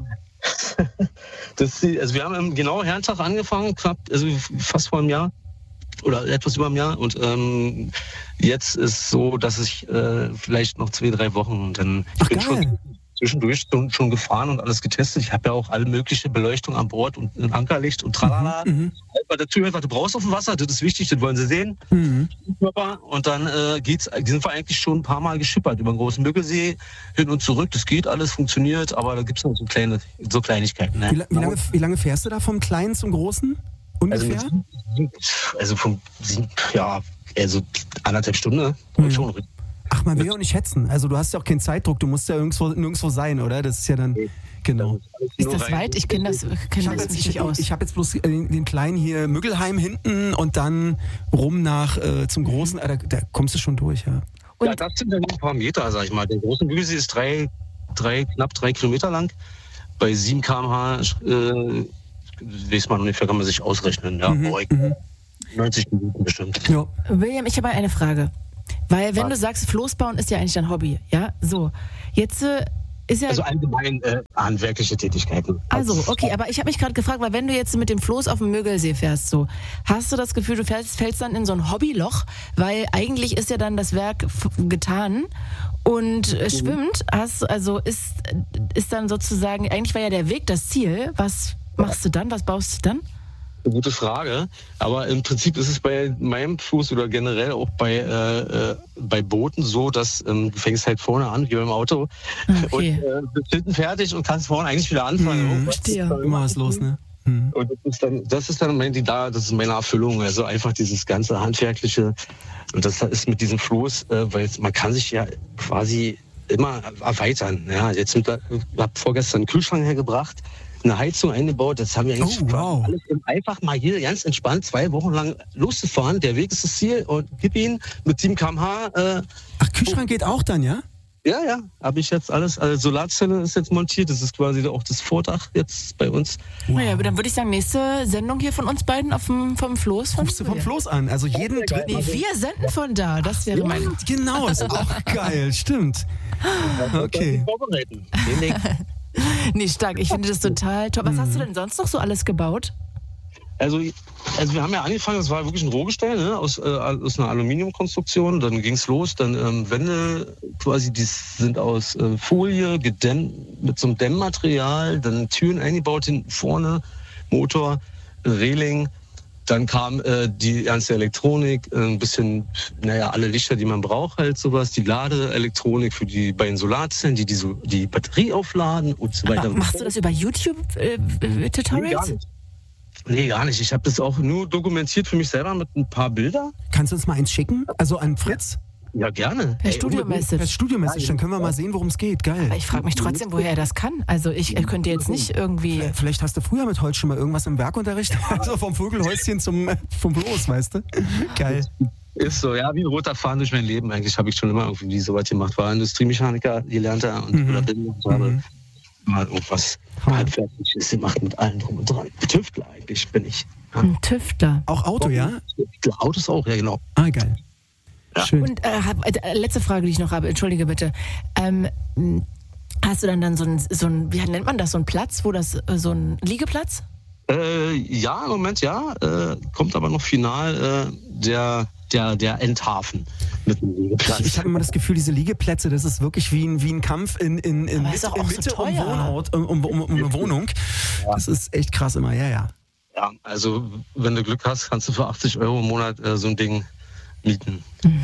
Das ist die, also wir haben im genau Herrentag angefangen, knapp, also fast vor einem Jahr oder etwas über einem Jahr. Und ähm, jetzt ist so, dass ich äh, vielleicht noch zwei, drei Wochen und dann ich Ach, bin geil. schon zwischendurch schon, schon gefahren und alles getestet. Ich habe ja auch alle mögliche Beleuchtung an Bord und ein Ankerlicht und tralala. Mhm. Halt dazu hört, was du brauchst auf dem Wasser, das ist wichtig, das wollen sie sehen. Mhm. Und dann äh, geht's, sind wir eigentlich schon ein paar Mal geschippert über den großen Müggelsee, hin und zurück. Das geht alles, funktioniert, aber da gibt es noch so kleine, so Kleinigkeiten. Ne? Wie, wie, lange, wie lange fährst du da vom Kleinen zum Großen? Ungefähr? Also, mit, also vom, ja, also anderthalb Stunden, Mhm. schon. Ach, man will ja auch nicht hetzen. Also du hast ja auch keinen Zeitdruck, du musst ja nirgendwo, nirgendwo sein, oder? Das ist ja dann, genau. Ist das weit? Ich kenne das, kenn Ich habe das jetzt, nicht ich, aus. ich hab jetzt bloß den, den Kleinen hier Müggelheim hinten und dann rum nach äh, zum Großen. Äh, da, da kommst du schon durch, ja. Und Ja, das sind dann ein paar Meter, sag ich mal. Der große Müggelsee ist drei, drei, knapp drei Kilometer lang. Bei sieben Kilometer pro Stunde, äh, weiß man ungefähr, kann man sich ausrechnen. Ja, Mhm, oh, mhm. neunzig Minuten bestimmt. Ja. William, ich habe eine Frage. Weil wenn Was? du sagst, Floß bauen ist ja eigentlich dein Hobby, ja? So, jetzt äh, ist ja... Also allgemein äh, handwerkliche Tätigkeiten. Also, okay, aber ich habe mich gerade gefragt, weil wenn du jetzt mit dem Floß auf dem Müggelsee fährst, so, hast du das Gefühl, du fällst, fällst dann in so ein Hobbyloch, weil eigentlich ist ja dann das Werk f- getan und äh, schwimmt, hast, also ist, ist dann sozusagen, eigentlich war ja der Weg das Ziel, was machst du dann, was baust du dann? Eine gute Frage, aber im Prinzip ist es bei meinem Fuß oder generell auch bei, äh, äh, bei Booten so, dass ähm, du fängst halt vorne an, wie beim Auto, Okay. und äh, bist hinten fertig und kannst vorne eigentlich wieder anfangen. Mhm. Verstehe. Immer was los, ne? Mhm. Und das ist dann, das ist dann mein, die, da, das ist meine Erfüllung, also einfach dieses ganze handwerkliche, und das ist mit diesem Floß, äh, weil man kann sich ja quasi immer erweitern. Ja, jetzt sind da, ich habe vorgestern einen Kühlschrank hergebracht, eine Heizung eingebaut, das haben wir eigentlich Oh, wow. alles einfach mal hier ganz entspannt zwei Wochen lang loszufahren. Der Weg ist das Ziel und gib ihn mit sieben Kilometer pro Stunde. Äh, Ach, Kühlschrank geht auch dann, ja? ja, ja, habe ich jetzt alles. Also Solarzelle ist jetzt montiert, das ist quasi auch das Vordach jetzt bei uns. Naja, aber dann würde ich sagen, nächste Sendung hier von uns beiden auf dem, vom Floß von Rufst du vom Floß an? Also jeden dritten. Nee, wir senden von da, das wäre mein... Genau, ist auch geil, stimmt. Okay. Vorbereiten. Den Link. Nee, stark, ich finde das total toll. Was hast du denn sonst noch so alles gebaut? Also, also wir haben ja angefangen, das war wirklich ein Rohgestell, ne, aus, äh, aus einer Aluminiumkonstruktion. Dann ging's los, dann ähm, Wände quasi, die sind aus äh, Folie gedämmt, mit so einem Dämmmaterial, dann Türen eingebaut hinten vorne, Motor, Reling. Dann kam äh, die ganze Elektronik, äh, ein bisschen, naja, alle Lichter, die man braucht, halt sowas, die Ladeelektronik für die beiden Solarzellen, die die, so, die Batterie aufladen und so weiter. Aber machst du das über YouTube-Tutorials? Nee, gar nicht. Nee, gar nicht. Ich habe das auch nur dokumentiert für mich selber mit ein paar Bildern. Kannst du uns mal eins schicken? Also an Fritz? Ja, gerne. Per Ey, Studio-Message. Per Studio-Message, dann können wir mal sehen, worum es geht. Geil. Aber ich frage mich trotzdem, woher er das kann. Also ich er könnte jetzt nicht irgendwie... Vielleicht hast du früher mit Holz schon mal irgendwas im Werkunterricht. Also vom Vogelhäuschen zum vom Floß, weißt du? Geil. Ist so, ja, wie ein roter Faden durch mein Leben. Eigentlich habe ich schon immer irgendwie so was gemacht. War Industriemechaniker, gelernter und Mhm. oder bin und habe Mhm. mal irgendwas halbfertiges gemacht mit allem drum und dran. Tüftler eigentlich bin ich. Ja. Ein Tüftler. Auch Auto, ja? Autos auch, ja genau. Ah, geil. Ja. Schön. Und äh, hab, äh, letzte Frage, die ich noch habe, entschuldige bitte. Ähm, mh, hast du dann dann so ein, so ein, wie nennt man das, so ein Platz, wo das, äh, so ein Liegeplatz? Äh, ja, im Moment ja. Äh, kommt aber noch final äh, der, der, der Endhafen mit dem Liegeplatz. Ich habe immer das Gefühl, diese Liegeplätze, das ist wirklich wie ein, wie ein Kampf in, in, in, Aber Mit, ist doch in auch so Mitte um teuer. Wohnort, um, um, um, um eine Wohnung. Das ist echt krass immer, ja, ja. Ja, also wenn du Glück hast, kannst du für achtzig Euro im Monat äh, so ein Ding mieten.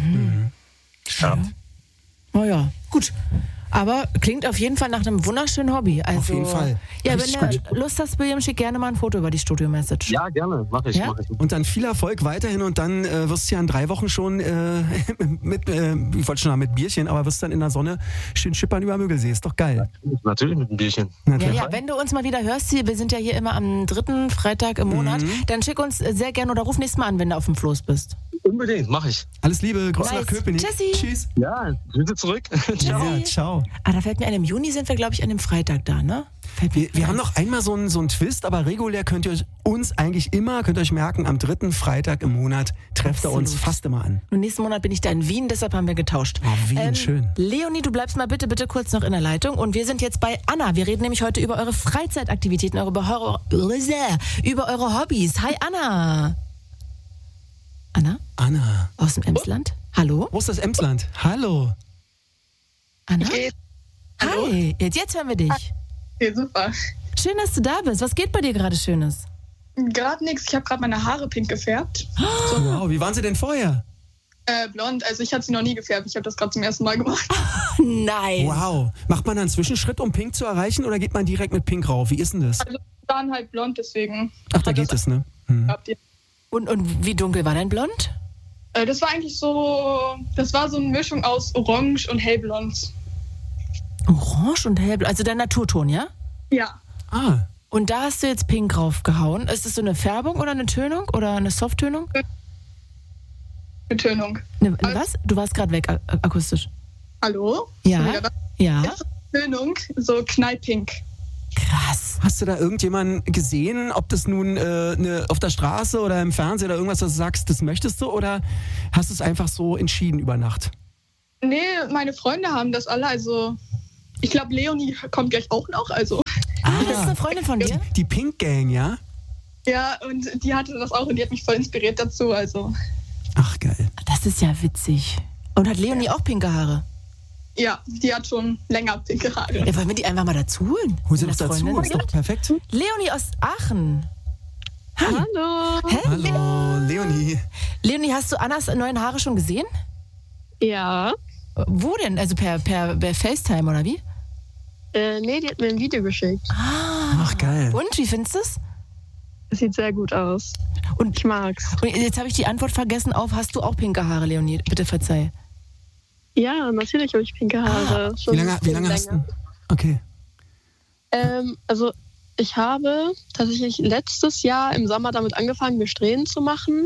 Ja. Oh ja, gut. Aber klingt auf jeden Fall nach einem wunderschönen Hobby. Also, Auf jeden Fall. Ja, Richtig wenn du gut. Lust hast, William, schick gerne mal ein Foto über die Studio-Message. Ja, gerne, mache ich, Ja? mach ich. Und dann viel Erfolg weiterhin und dann äh, wirst du ja in drei Wochen schon äh, mit, äh, ich wollte schon sagen mit Bierchen, aber wirst dann in der Sonne schön schippern über Müggelsee. Ist doch geil. Natürlich mit einem Bierchen. Ja, Natürlich. ja, wenn du uns mal wieder hörst, hier, wir sind ja hier immer am dritten Freitag im Monat, Mhm. dann schick uns sehr gerne oder ruf nächstes Mal an, wenn du auf dem Floß bist. Unbedingt, mache ich. Alles Liebe, Grüße Nice. nach Köpenick. Tschüssi. Tschüss. Ja, Grüße zurück. Ciao. Ja, ciao. Ah, da fällt mir ein, im Juni sind wir, glaube ich, an dem Freitag da, ne? Fällt mir Wir, wir haben noch einmal so einen, so einen Twist, aber regulär könnt ihr euch uns eigentlich immer, könnt ihr euch merken, am dritten Freitag im Monat trefft ihr uns Absolut. fast immer an. Und nächsten Monat bin ich da in Wien, deshalb haben wir getauscht. Oh, Wien, schön. Leonie, du bleibst mal bitte, bitte kurz noch in der Leitung. Und wir sind jetzt bei Anna. Wir reden nämlich heute über eure Freizeitaktivitäten, eure Behor- über eure Hobbys. Hi, Anna. Anna? Anna. Aus dem Emsland? Hallo? Wo ist das Emsland? Hallo. Anna? Hallo? Hi, jetzt, jetzt hören wir dich. Okay, super. Schön, dass du da bist. Was geht bei dir gerade Schönes? Gerade nichts. Ich habe gerade meine Haare pink gefärbt. So, Wow, wie waren sie denn vorher? äh, blond. Also ich hatte sie noch nie gefärbt. Ich habe das gerade zum ersten Mal gemacht. Nein. Wow. Macht man da einen Zwischenschritt, um Pink zu erreichen, oder geht man direkt mit Pink rauf? Wie ist denn das? Also die waren halt blond, deswegen. Ach, da hat geht das es, ne? Hm. gehabt, ja. Und, und wie dunkel war dein Blond? Äh, das war eigentlich so, das war so eine Mischung aus Orange und Hellblond. Orange und hellblau, also dein Naturton, ja? Ja. Ah, Und da hast du jetzt Pink raufgehauen. Ist das so eine Färbung oder eine Tönung oder eine Softtönung? Betönung. Ne, ne, was? Du warst gerade weg ak akustisch. Hallo? Ja. Schon wieder da? Ja. Jetzt ist Betönung, so knallpink. Krass. hast du da irgendjemanden gesehen, ob das nun äh, ne, auf der Straße oder im Fernsehen oder irgendwas, was du sagst, das möchtest du, oder hast du es einfach so entschieden über Nacht? Nee, meine Freunde haben das alle, also ich glaube, Leonie kommt gleich auch noch, also Ah, das ist eine Freundin von dir? Die Pink Gang, ja? ja, und die hatte das auch und die hat mich voll inspiriert dazu, also Ach, geil. Das ist ja witzig. Und hat Leonie auch pinke Haare? ja, die hat schon länger pinke Haare. Ja, wollen wir die einfach mal dazu holen? Hol sie Wenn doch das dazu, Freundinnen ist doch sind? perfekt. Leonie aus Aachen. Hi. Hallo. Hä? Hallo, Leonie. Leonie, hast du Annas neuen Haare schon gesehen? Ja. Wo denn? Also per, per, per FaceTime oder wie? Äh, nee, die hat mir ein Video geschickt. Ach, geil. Und, wie findest du es? Das sieht sehr gut aus. Und, Ich mag's. und jetzt habe ich die Antwort vergessen auf, hast du auch pinke Haare, Leonie? Bitte verzeih. Ja, natürlich habe ich pinke Haare. Schon Wie lange, ein wie bisschen lange hast du? länger. Okay. Ähm, also ich habe tatsächlich letztes Jahr im Sommer damit angefangen, mir Strähnen zu machen.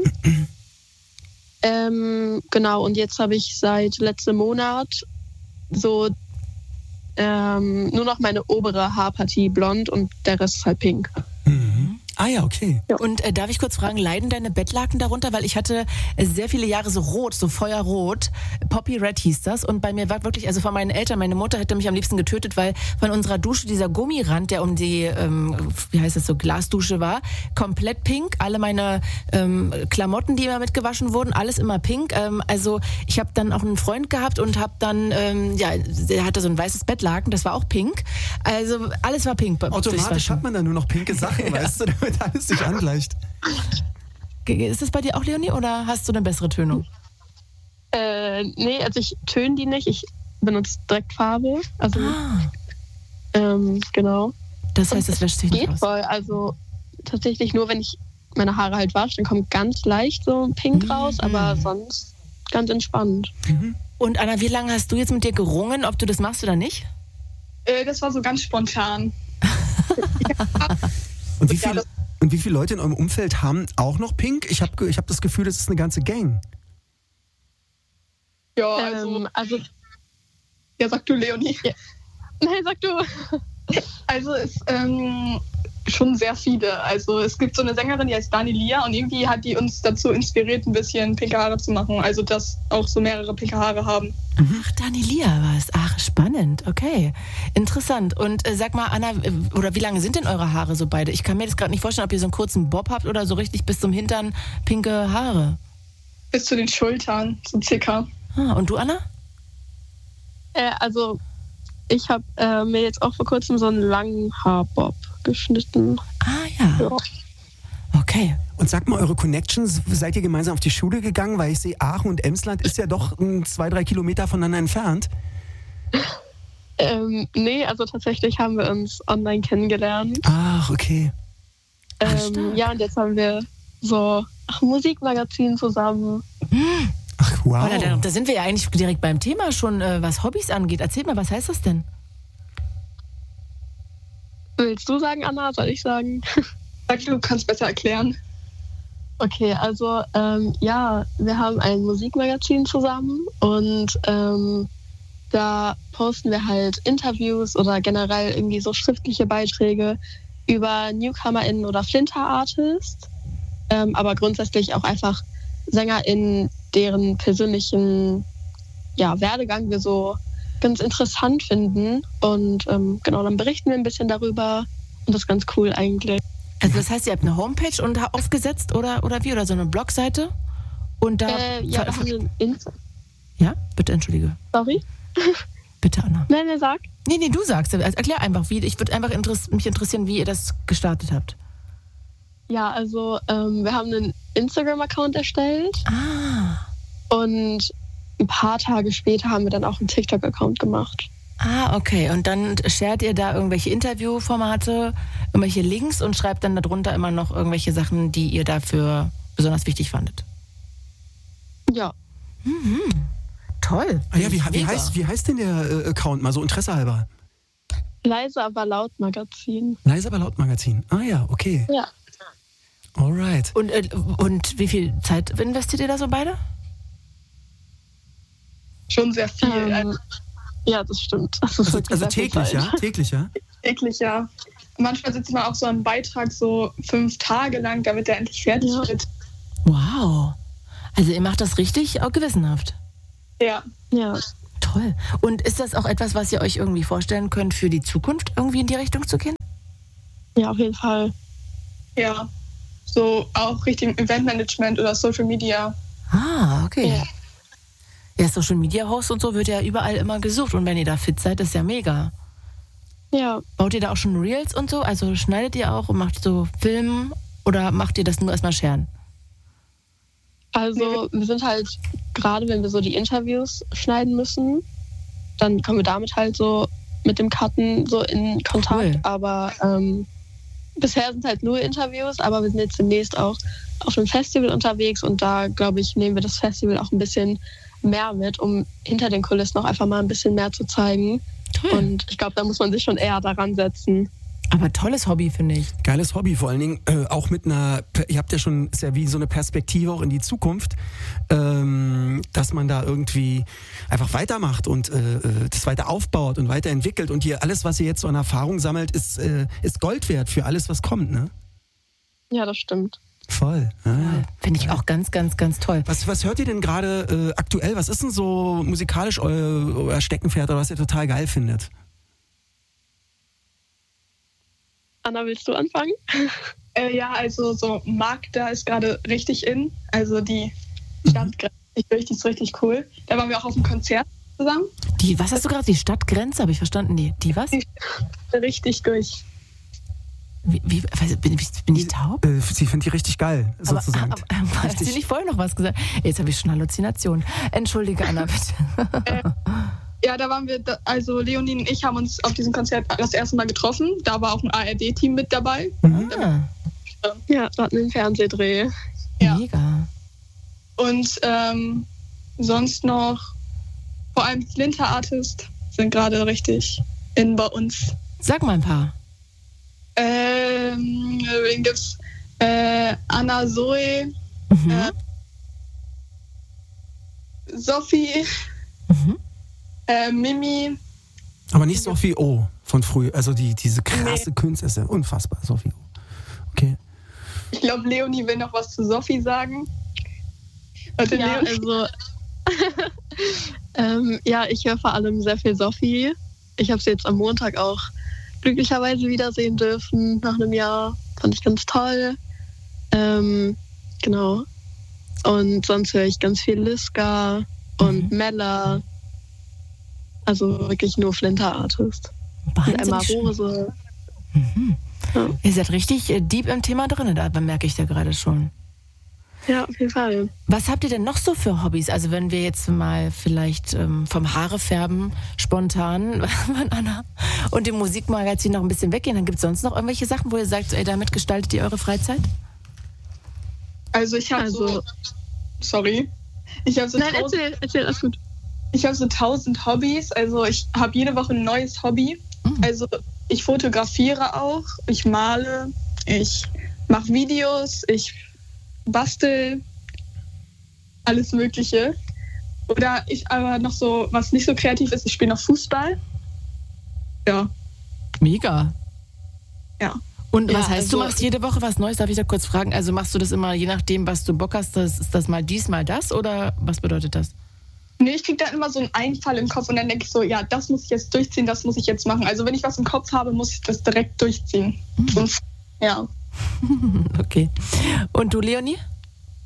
ähm, genau, und jetzt habe ich seit letztem Monat so ähm, nur noch meine obere Haarpartie blond und der Rest ist halt pink. Mhm. Ah ja, okay. Und äh, darf ich kurz fragen, leiden deine Bettlaken darunter? Weil ich hatte äh, sehr viele Jahre so rot, so feuerrot. Poppy Red hieß das. Und bei mir war wirklich, also von meinen Eltern, meine Mutter hätte mich am liebsten getötet, weil von unserer Dusche dieser Gummirand, der um die, ähm, wie heißt das so, Glasdusche war, komplett pink. Alle meine ähm, Klamotten, die immer mitgewaschen wurden, alles immer pink. Ähm, also ich habe dann auch einen Freund gehabt und habe dann, ähm, ja, der hatte so ein weißes Bettlaken, das war auch pink. Also alles war pink. Automatisch hat man dann nur noch pinke Sachen, weißt du, damit alles sich angleicht. Ist das bei dir auch, Leonie, oder hast du eine bessere Tönung? Äh, nee, also ich töne die nicht. Ich benutze direkt Farbe. Also, Ah, ähm, genau. das heißt, es wäscht sich nicht Geht aus. voll. Also tatsächlich nur, wenn ich meine Haare halt wasche, dann kommt ganz leicht so ein Pink Mhm. raus, aber sonst ganz entspannt. Und Anna, wie lange hast du jetzt mit dir gerungen, ob du das machst oder nicht? Äh, das war so ganz spontan. Und wie, Ja, viele, das- und wie viele Leute in eurem Umfeld haben auch noch Pink? Ich habe ich hab das Gefühl, das ist eine ganze Gang. Ja, also, Ähm, also, ja, sag du, Leonie. nein, sag du. Also es ähm, schon sehr viele. Also es gibt so eine Sängerin, die heißt Dani Lia und irgendwie hat die uns dazu inspiriert, ein bisschen pinke Haare zu machen. Also dass auch so mehrere pinke Haare haben. Ach, Danilia war es. Ach, spannend. Okay, interessant. Und äh, sag mal, Anna, äh, oder wie lange sind denn eure Haare so beide? Ich kann mir das gerade nicht vorstellen, ob ihr so einen kurzen Bob habt oder so richtig bis zum Hintern pinke Haare. Bis zu den Schultern, so circa. Ah, und du, Anna? Äh, also, ich habe äh, mir jetzt auch vor kurzem so einen langen Haarbob geschnitten. Ah ja. Ja. Okay. Und sagt mal, eure Connections, seid ihr gemeinsam auf die Schule gegangen? Weil ich sehe, Aachen und Emsland ist ja doch mm, zwei, drei Kilometer voneinander entfernt. Ähm, nee, also tatsächlich haben wir uns online kennengelernt. Ach, okay. Ah, Ähm, stark. ja, und jetzt haben wir so ach, Musikmagazin zusammen. Ach, wow. Oh, da, da sind wir ja eigentlich direkt beim Thema schon, äh, was Hobbys angeht. Erzähl mal, was heißt das denn? Willst du sagen, Anna? Soll ich sagen? Sag du, kannst besser erklären. Okay, also ähm, ja, wir haben ein Musikmagazin zusammen und ähm, da posten wir halt Interviews oder generell irgendwie so schriftliche Beiträge über NewcomerInnen oder Flinter-Artists, ähm, aber grundsätzlich auch einfach SängerInnen, deren persönlichen ja, Werdegang wir so ganz interessant finden und ähm, genau, dann berichten wir ein bisschen darüber und das ist ganz cool eigentlich. Also das heißt, ihr habt eine Homepage und aufgesetzt oder, oder wie? Oder so eine Blogseite? Und da... Äh, ja, wir haben einen Insta- ja, bitte, entschuldige. Sorry. Bitte, Anna. Nein, er sagt. Nee, nee, du sagst. Also erklär einfach, wie. Ich würde einfach interess- mich interessieren, wie ihr das gestartet habt. Ja, also ähm, wir haben einen Instagram-Account erstellt. Ah. Und ein paar Tage später haben wir dann auch einen TikTok-Account gemacht. Ah, okay. Und dann shared ihr da irgendwelche Interviewformate, irgendwelche Links und schreibt dann darunter immer noch irgendwelche Sachen, die ihr dafür besonders wichtig fandet. Ja. Mhm. Toll. Ah ja, wie, wie, Mega. heißt, wie heißt denn der äh, Account? Mal so Interesse halber. Leise, aber laut Magazin. Leise aber laut Magazin. Ah ja, okay. Ja. Alright. Und, äh, und wie viel Zeit investiert ihr da so beide? Schon sehr viel. Ähm, Also ja, das stimmt. Das ist Also, wirklich also sehr viel täglich, Zeit. ja? Täglich, ja? täglich, ja. Manchmal sitzt man auch so einen Beitrag so fünf Tage lang, damit der endlich fertig Ja. wird. Wow. Also ihr macht das richtig auch gewissenhaft. Ja. Ja. Toll. Und ist das auch etwas, was ihr euch irgendwie vorstellen könnt für die Zukunft, irgendwie in die Richtung zu gehen? Ja, auf jeden Fall. Ja. So auch Richtung Eventmanagement oder Social Media. Ah, okay. Ja. Ja, Social Media Host und so wird ja überall immer gesucht. Und wenn ihr da fit seid, ist ja mega. Ja. Baut ihr da auch schon Reels und so? Also schneidet ihr auch und macht so Filmen oder macht ihr das nur erstmal scheren? Also wir sind halt, gerade wenn wir so die Interviews schneiden müssen, dann kommen wir damit halt so mit dem Cutten so in Kontakt. Cool. Aber ähm, bisher sind halt nur Interviews, aber wir sind jetzt demnächst auch auf einem Festival unterwegs und da, glaube ich, nehmen wir das Festival auch ein bisschen mehr mit, um hinter den Kulissen noch einfach mal ein bisschen mehr zu zeigen. Toll. Und ich glaube, da muss man sich schon eher daran setzen. Aber tolles Hobby, finde ich. Geiles Hobby, vor allen Dingen äh, auch mit einer, ihr habt ja schon, ist ja wie so eine Perspektive auch in die Zukunft, ähm, dass man da irgendwie einfach weitermacht und äh, das weiter aufbaut und weiterentwickelt und hier alles, was ihr jetzt so an Erfahrung sammelt, ist, äh, ist Gold wert für alles, was kommt, ne? Ja, das stimmt. Voll. Ah, ja. Finde ich auch ganz, ganz, ganz toll. Was, was hört ihr denn gerade äh, aktuell? Was ist denn so musikalisch euer, euer Steckenpferd oder was ihr total geil findet? Anna, willst du anfangen? Äh, ja, also so Magda ist gerade richtig in. Also die Stadtgrenze ist richtig, richtig cool. Da waren wir auch auf dem Konzert zusammen. Die, was hast du gerade? Die Stadtgrenze, habe ich verstanden. Die, die was? Die richtig durch. Wie, wie, bin, bin ich taub? Äh, sie findet die richtig geil, sozusagen. Aber, aber, aber hast du nicht vorher noch was gesagt? Jetzt habe ich schon Halluzinationen. Entschuldige, Anna, bitte. Äh, ja, da waren wir, da, also Leonie und ich haben uns auf diesem Konzert das erste Mal getroffen. Da war auch ein A R D-Team mit dabei. Ah, Ja, wir hatten einen Fernsehdreh. Ja. mega. Und ähm, sonst noch, vor allem Flinter Artist sind gerade richtig in bei uns. Sag mal ein paar. Ähm, wen gibt's? Äh, Anna Zoe, Mhm. äh, Sophie, Mhm. äh, Mimi. Aber nicht Sophie O von früher, also die, diese krasse Künstlerin, ist ja unfassbar, Sophie O. Okay. Ich glaube, Leonie will noch was zu Sophie sagen. Warte, Ja, Leonie. also ähm, ja, ich höre vor allem sehr viel Sophie. Ich habe sie jetzt am Montag auch glücklicherweise wiedersehen dürfen nach einem Jahr. Fand ich ganz toll. Ähm, genau. Und sonst höre ich ganz viel Liska und Mhm. Mella. Also wirklich nur Flinter Artist. Und Wahnsinnig Emma schön. Rose. Mhm. Ja. Ihr seid richtig äh, deep im Thema drin, da bemerke ich da gerade schon. Ja, auf jeden Fall. Was habt ihr denn noch so für Hobbys? Also wenn wir jetzt mal vielleicht ähm, vom Haare färben spontan von Anna und dem Musikmagazin noch ein bisschen weggehen, dann gibt es sonst noch irgendwelche Sachen, wo ihr sagt, ey, damit gestaltet ihr eure Freizeit? Also ich habe Also- so, sorry, ich habe so, Nein, tausend, erzähl, erzähl, alles gut. ich habe so tausend Hobbys. Also ich habe jede Woche ein neues Hobby. Mhm. Also ich fotografiere auch, ich male, ich mache Videos, ich bastel, alles Mögliche. Oder ich aber noch so, was nicht so kreativ ist, ich spiele noch Fußball. Ja, Mega. ja. Und Ja, was heißt, du also- machst jede Woche was Neues? Darf ich da kurz fragen? Also machst du das immer je nachdem, was du Bock hast? Das, ist das mal dies, mal das? Oder was bedeutet das? Nee, ich kriege dann immer so einen Einfall im Kopf und dann denke ich so, ja, das muss ich jetzt durchziehen, das muss ich jetzt machen. Also wenn ich was im Kopf habe, muss ich das direkt durchziehen. Mhm. Sonst, ja. Okay. Und du, Leonie?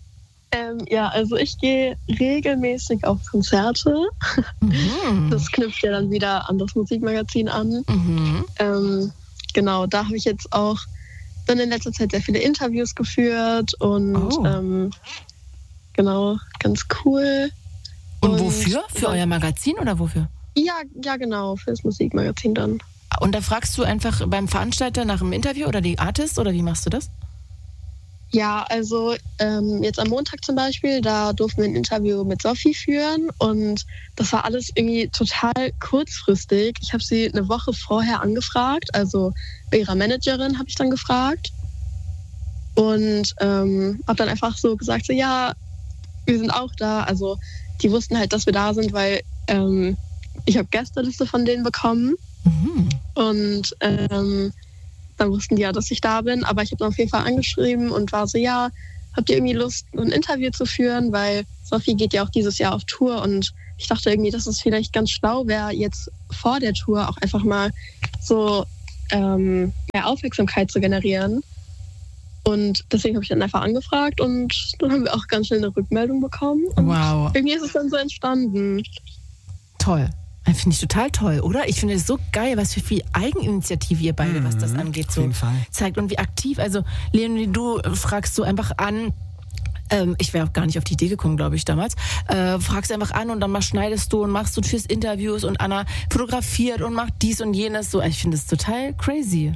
Ähm, ja, also ich gehe regelmäßig auf Konzerte. Mhm. Das knüpft ja dann wieder an das Musikmagazin an. Mhm. Ähm, genau, da habe ich jetzt auch dann in letzter Zeit sehr viele Interviews geführt und Oh. ähm, genau, ganz cool. Und wofür? Für euer Magazin oder wofür? Ja, ja, genau, fürs Musikmagazin dann. Und da fragst du einfach beim Veranstalter nach dem Interview oder die Artist oder wie machst du das? Ja, also ähm, jetzt am Montag zum Beispiel, da durften wir ein Interview mit Sophie führen und das war alles irgendwie total kurzfristig. Ich habe sie eine Woche vorher angefragt, also bei ihrer Managerin habe ich dann gefragt und ähm, habe dann einfach so gesagt, so ja, wir sind auch da. Also die wussten halt, dass wir da sind, weil ähm, ich habe Gästeliste von denen bekommen Mhm. und ähm, dann wussten die ja, dass ich da bin, aber ich habe dann auf jeden Fall angeschrieben und war so, ja, habt ihr irgendwie Lust, ein Interview zu führen, weil Sophie geht ja auch dieses Jahr auf Tour und ich dachte irgendwie, dass es vielleicht ganz schlau wäre, jetzt vor der Tour auch einfach mal so ähm, mehr Aufmerksamkeit zu generieren. Und deswegen habe ich dann einfach angefragt und dann haben wir auch ganz schnell eine Rückmeldung bekommen. Und Wow. irgendwie ist es dann so entstanden. Toll. Finde ich total toll, oder? Ich finde es so geil, was für viel Eigeninitiative ihr beide, was das angeht, Auf so jeden Fall. zeigt und wie aktiv. Also, Leonie, du fragst so einfach an, ähm, ich wäre auch gar nicht auf die Idee gekommen, glaube ich, damals, äh, fragst einfach an und dann mal schneidest du und machst du fürs Interviews und Anna fotografiert und macht dies und jenes. So, ich finde es total crazy.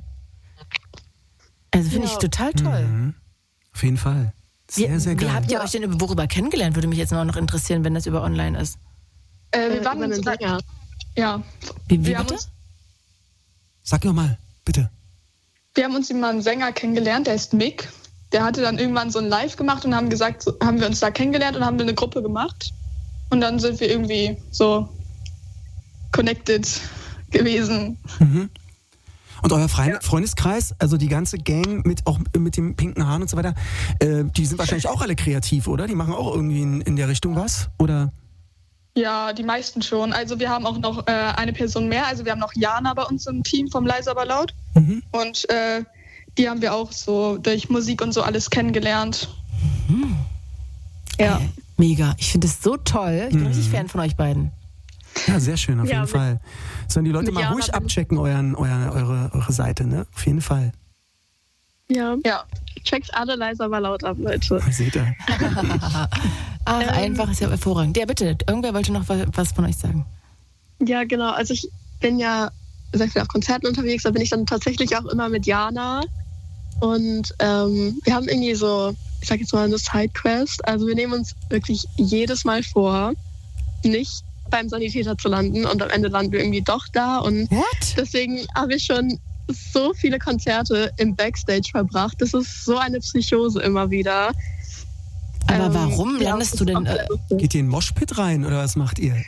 Also finde Ja. ich total toll. Mhm. Auf jeden Fall. Sehr, wie, sehr wie geil. habt ihr euch denn über- worüber kennengelernt? Würde mich jetzt noch interessieren, wenn das über online ist. Äh, Äh, wir waren über einen uns, Sänger. ja, Wie, wie wir haben bitte? uns, Sag noch mal, bitte. wir haben uns immer einen Sänger kennengelernt, der ist Mick. Der hatte dann irgendwann so ein Live gemacht und haben gesagt, so, haben wir uns da kennengelernt und haben wir eine Gruppe gemacht. Und dann sind wir irgendwie so connected gewesen. Mhm. Und euer Fre- Freundeskreis, also die ganze Gang mit auch mit dem pinken Haaren und so weiter, äh, die sind wahrscheinlich auch alle kreativ, oder? Die machen auch irgendwie in, in der Richtung was, oder? Ja, die meisten schon. Also wir haben auch noch äh, eine Person mehr. Also wir haben noch Jana bei uns im Team vom Leise aber laut. Mhm. Und äh, die haben wir auch so durch Musik und so alles kennengelernt. Mhm. Ja. Ey, mega. Ich finde es so toll. Ich bin Mhm. richtig Fan von euch beiden. Ja, sehr schön, auf Ja, jeden mit- Fall. Sollen die Leute mit mal Jana ruhig bin- abchecken, euren, euer, eure, eure Seite, ne? Auf jeden Fall. Ja, Ja. checkt alle leise aber laut ab, Leute. Seht ihr? Ach, Ähm. einfach, ist ja hervorragend. Ja, bitte, irgendwer wollte noch wa- was von euch sagen. Ja, genau. Also ich bin ja sehr viel auf Konzerten unterwegs, da bin ich dann tatsächlich auch immer mit Jana. Und ähm, wir haben irgendwie so, ich sag jetzt mal, eine Sidequest. Also wir nehmen uns wirklich jedes Mal vor, nicht beim Sanitäter zu landen und am Ende landen wir irgendwie doch da. Und What? deswegen habe ich schon so viele Konzerte im Backstage verbracht. Das ist so eine Psychose immer wieder. Aber Ähm, warum ja, landest das du ist denn? auch Äh, sehr lustig. Geht ihr in den Moshpit rein oder was macht ihr?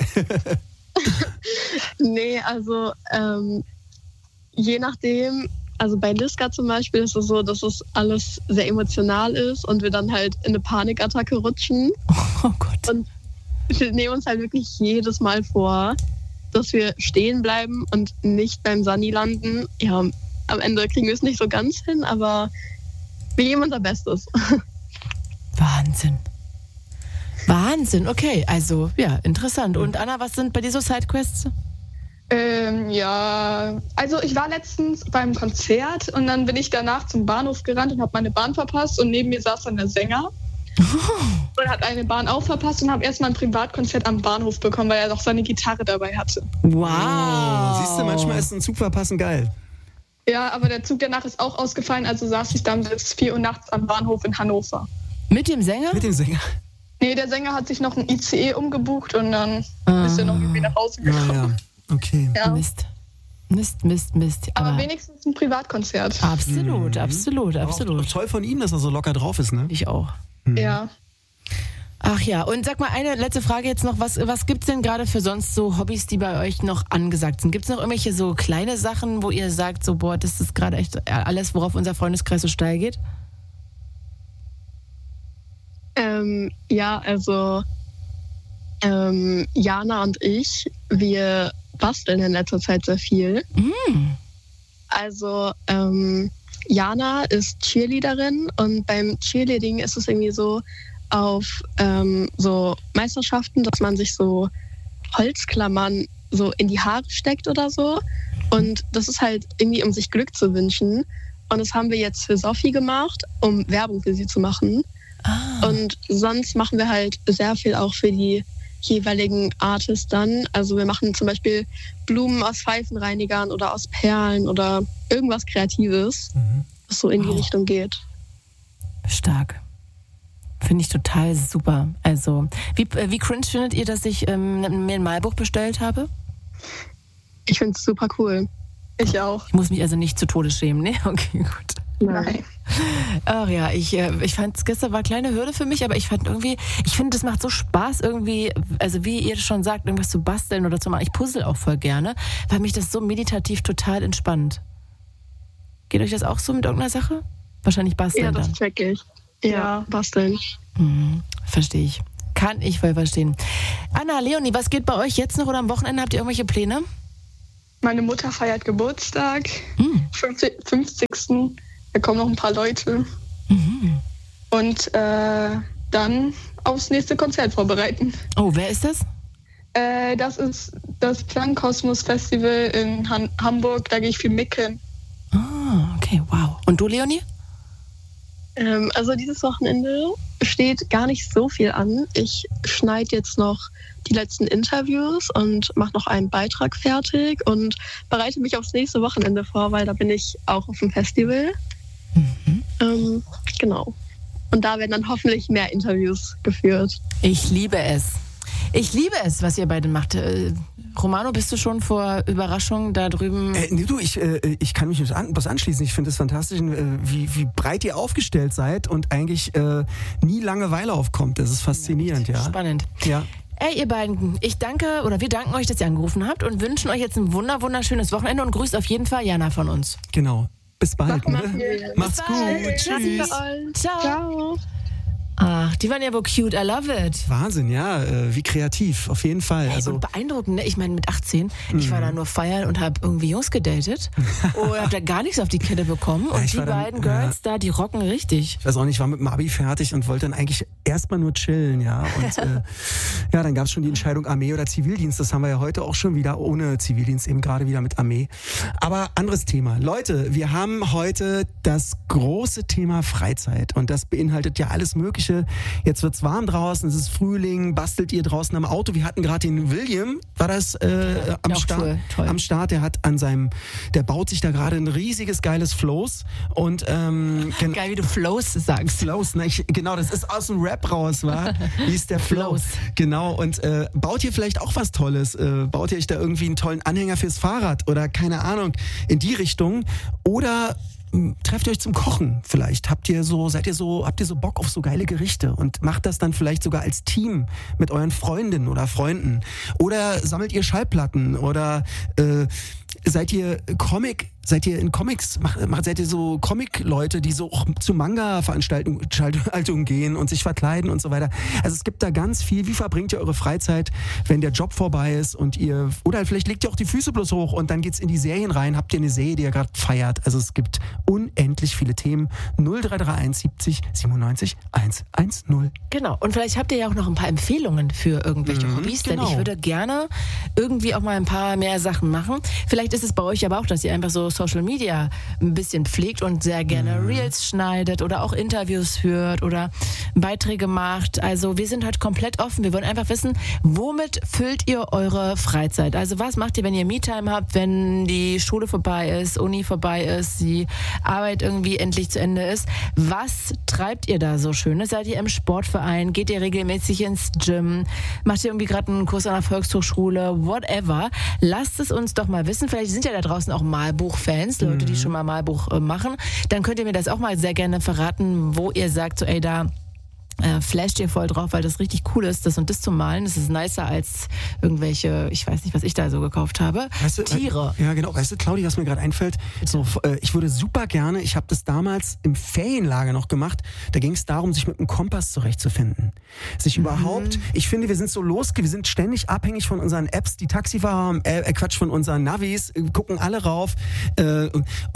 Nee, also ähm, je nachdem, also bei Liska zum Beispiel ist es so, dass es alles sehr emotional ist und wir dann halt in eine Panikattacke rutschen. oh Gott. Und wir nehmen uns halt wirklich jedes Mal vor, dass wir stehen bleiben und nicht beim Sani landen. Ja, am Ende kriegen wir es nicht so ganz hin, aber wir geben unser Bestes. Wahnsinn. Wahnsinn, okay. Also, ja, interessant. Und Anna, was sind bei dir so Sidequests? Ähm, ja, also ich war letztens beim Konzert und dann bin ich danach zum Bahnhof gerannt und habe meine Bahn verpasst und neben mir saß dann der Sänger und hat eine Bahn auch verpasst und habe erstmal ein Privatkonzert am Bahnhof bekommen, weil er noch seine Gitarre dabei hatte. Wow. Oh, siehst du, manchmal ist ein Zug verpassen geil. Ja, aber der Zug danach ist auch ausgefallen, also saß ich dann bis vier Uhr nachts am Bahnhof in Hannover. Mit dem Sänger? Mit dem Sänger. Nee, der Sänger hat sich noch ein I C E umgebucht und dann Ah. ist er noch irgendwie nach Hause gekommen. Naja, okay. Ja. Mist. Mist, Mist, Mist. Aber wenigstens ein Privatkonzert. Absolut, Mhm. absolut, Auch absolut. toll von ihm, dass er so locker drauf ist, ne? Ich auch. Ja. Ach ja, und sag mal eine letzte Frage jetzt noch. Was, was gibt's denn gerade für sonst so Hobbys, die bei euch noch angesagt sind? Gibt's noch irgendwelche so kleine Sachen, wo ihr sagt, so boah, das ist gerade echt alles, worauf unser Freundeskreis so steil geht? Ähm, ja, also ähm, Jana und ich, wir basteln in letzter Zeit sehr viel. Mm. Also ähm, Jana ist Cheerleaderin und beim Cheerleading ist es irgendwie so, auf ähm, so Meisterschaften, dass man sich so Holzklammern so in die Haare steckt oder so. Und das ist halt irgendwie, um sich Glück zu wünschen. Und das haben wir jetzt für Sophie gemacht, um Werbung für sie zu machen. Ah. Und sonst machen wir halt sehr viel auch für die jeweiligen Artists dann. Also wir machen zum Beispiel Blumen aus Pfeifenreinigern oder aus Perlen oder irgendwas Kreatives, mhm. was so in die oh. Richtung geht. Stark. Finde ich total super. Also, wie, wie cringe findet ihr, dass ich ähm, mir ein Malbuch bestellt habe? Ich finde es super cool. Ich auch. Ich muss mich also nicht zu Tode schämen, ne? Okay, gut. Nein. Ach ja, ich, ich fand es gestern war eine kleine Hürde für mich, aber ich fand irgendwie, ich finde, das macht so Spaß irgendwie, also wie ihr schon sagt, irgendwas zu basteln oder zu machen. Ich puzzle auch voll gerne, weil mich das so meditativ total entspannt. Geht euch das auch so mit irgendeiner Sache? Wahrscheinlich basteln Ja, das dann. check ich. Ja, ja. basteln. Mhm, verstehe ich. Kann ich voll verstehen. Anna, Leonie, was geht bei euch jetzt noch oder am Wochenende? Habt ihr irgendwelche Pläne? Meine Mutter feiert Geburtstag, mhm. fünfzigsten Da kommen noch ein paar Leute. Mhm. Und äh, dann aufs nächste Konzert vorbereiten. Oh, wer ist das? Äh, das ist das Klangkosmos Festival in Han- Hamburg. Da gehe ich viel micken. Ah, okay, wow. Und du, Leonie? Ähm, also dieses Wochenende steht gar nicht so viel an. Ich schneide jetzt noch die letzten Interviews und mache noch einen Beitrag fertig und bereite mich aufs nächste Wochenende vor, weil da bin ich auch auf dem Festival. Mhm. Ähm, genau. Und da werden dann hoffentlich mehr Interviews geführt. Ich liebe es. Ich liebe es, was ihr beide macht. Äh, Romano, bist du schon vor Überraschungen da drüben? Äh, nee, du, ich, äh, ich kann mich an, was anschließen. Ich finde es fantastisch, äh, wie, wie breit ihr aufgestellt seid und eigentlich äh, nie Langeweile aufkommt. Das ist faszinierend, ja. Spannend. Ja. Ey, ihr beiden, ich danke oder wir danken euch, dass ihr angerufen habt und wünschen euch jetzt ein wunder, wunderschönes Wochenende und grüßt auf jeden Fall Jana von uns. Genau. Bis bald. Mach, Ne? mach Macht's bald. gut. Tschüss. Ciao. Ciao. Ach, die waren ja wohl cute. I love it. Wahnsinn, ja. Äh, wie kreativ. Auf jeden Fall. Hey, Also, und beeindruckend, ne? Ich meine, mit achtzehn, mhm. ich war da nur feiern und habe irgendwie Jungs gedatet und habe da gar nichts auf die Kette bekommen. Und ja, die dann, beiden Girls ja. da, die rocken richtig. Ich weiß auch nicht, ich war mit dem Abi fertig und wollte dann eigentlich erstmal nur chillen, ja. Und äh, ja, dann gab es schon die Entscheidung Armee oder Zivildienst. Das haben wir ja heute auch schon wieder ohne Zivildienst, eben gerade wieder mit Armee. Aber anderes Thema. Leute, wir haben heute das große Thema Freizeit und das beinhaltet ja alles Mögliche. Jetzt wird's warm draußen, es ist Frühling, bastelt ihr draußen am Auto. Wir hatten gerade den William, war das äh, am, ja, Start, toll, toll. am Start, der hat an seinem, der baut sich da gerade ein riesiges, geiles Flows und ähm, geil, wie du Flows sagst. Flows, ne? Ich, genau, das ist aus dem Rap raus, war. Wie ist der Flow? Flows. Genau, und äh, baut ihr vielleicht auch was Tolles? Äh, baut ihr euch da irgendwie einen tollen Anhänger fürs Fahrrad oder keine Ahnung, in die Richtung? Oder trefft ihr euch zum Kochen vielleicht? Habt ihr so, seid ihr so, habt ihr so Bock auf so geile Gerichte und macht das dann vielleicht sogar als Team mit euren Freundinnen oder Freunden? Oder sammelt ihr Schallplatten? Oder äh, seid ihr Comic, seid ihr in Comics, macht, macht, seid ihr so Comic-Leute, die so zu Manga-Veranstaltungen gehen und sich verkleiden und so weiter? Also es gibt da ganz viel. Wie verbringt ihr eure Freizeit, wenn der Job vorbei ist und ihr, oder vielleicht legt ihr auch die Füße bloß hoch und dann geht's in die Serien rein. Habt ihr eine Serie, die ihr gerade feiert? Also es gibt unendlich viele Themen. null drei drei eins siebzig siebenundneunzig hundertzehn. Genau. Und vielleicht habt ihr ja auch noch ein paar Empfehlungen für irgendwelche Mhm, Hobbys, genau. denn ich würde gerne irgendwie auch mal ein paar mehr Sachen machen. Vielleicht ist es bei euch aber auch, dass ihr einfach so Social Media ein bisschen pflegt und sehr gerne Mhm. Reels schneidet oder auch Interviews führt oder Beiträge macht. Also wir sind halt komplett offen. Wir wollen einfach wissen, womit füllt ihr eure Freizeit? Also was macht ihr, wenn ihr Me-Time habt, wenn die Schule vorbei ist, Uni vorbei ist, die Arbeit irgendwie endlich zu Ende ist? Was treibt ihr da so Schönes? Seid ihr im Sportverein? Geht ihr regelmäßig ins Gym? Macht ihr irgendwie gerade einen Kurs an der Volkshochschule? Whatever. Lasst es uns doch mal wissen. Vielleicht sind ja da draußen auch Malbuch-Fans, Leute, die schon mal Malbuch äh, machen. Dann könnt ihr mir das auch mal sehr gerne verraten, wo ihr sagt, so ey, da Äh, flasht ihr voll drauf, weil das richtig cool ist, das und das zu malen. Das ist nicer als irgendwelche, ich weiß nicht, was ich da so gekauft habe, Weißt du, Tiere. Äh, ja, genau. Weißt du, Claudi, was mir gerade einfällt, so, äh, ich würde super gerne, ich habe das damals im Ferienlager noch gemacht, da ging es darum, sich mit einem Kompass zurechtzufinden. Sich mhm. überhaupt, ich finde, wir sind so losge, wir sind ständig abhängig von unseren Apps, die Taxifahrer, äh, Quatsch, von unseren Navis, äh, gucken alle rauf äh, und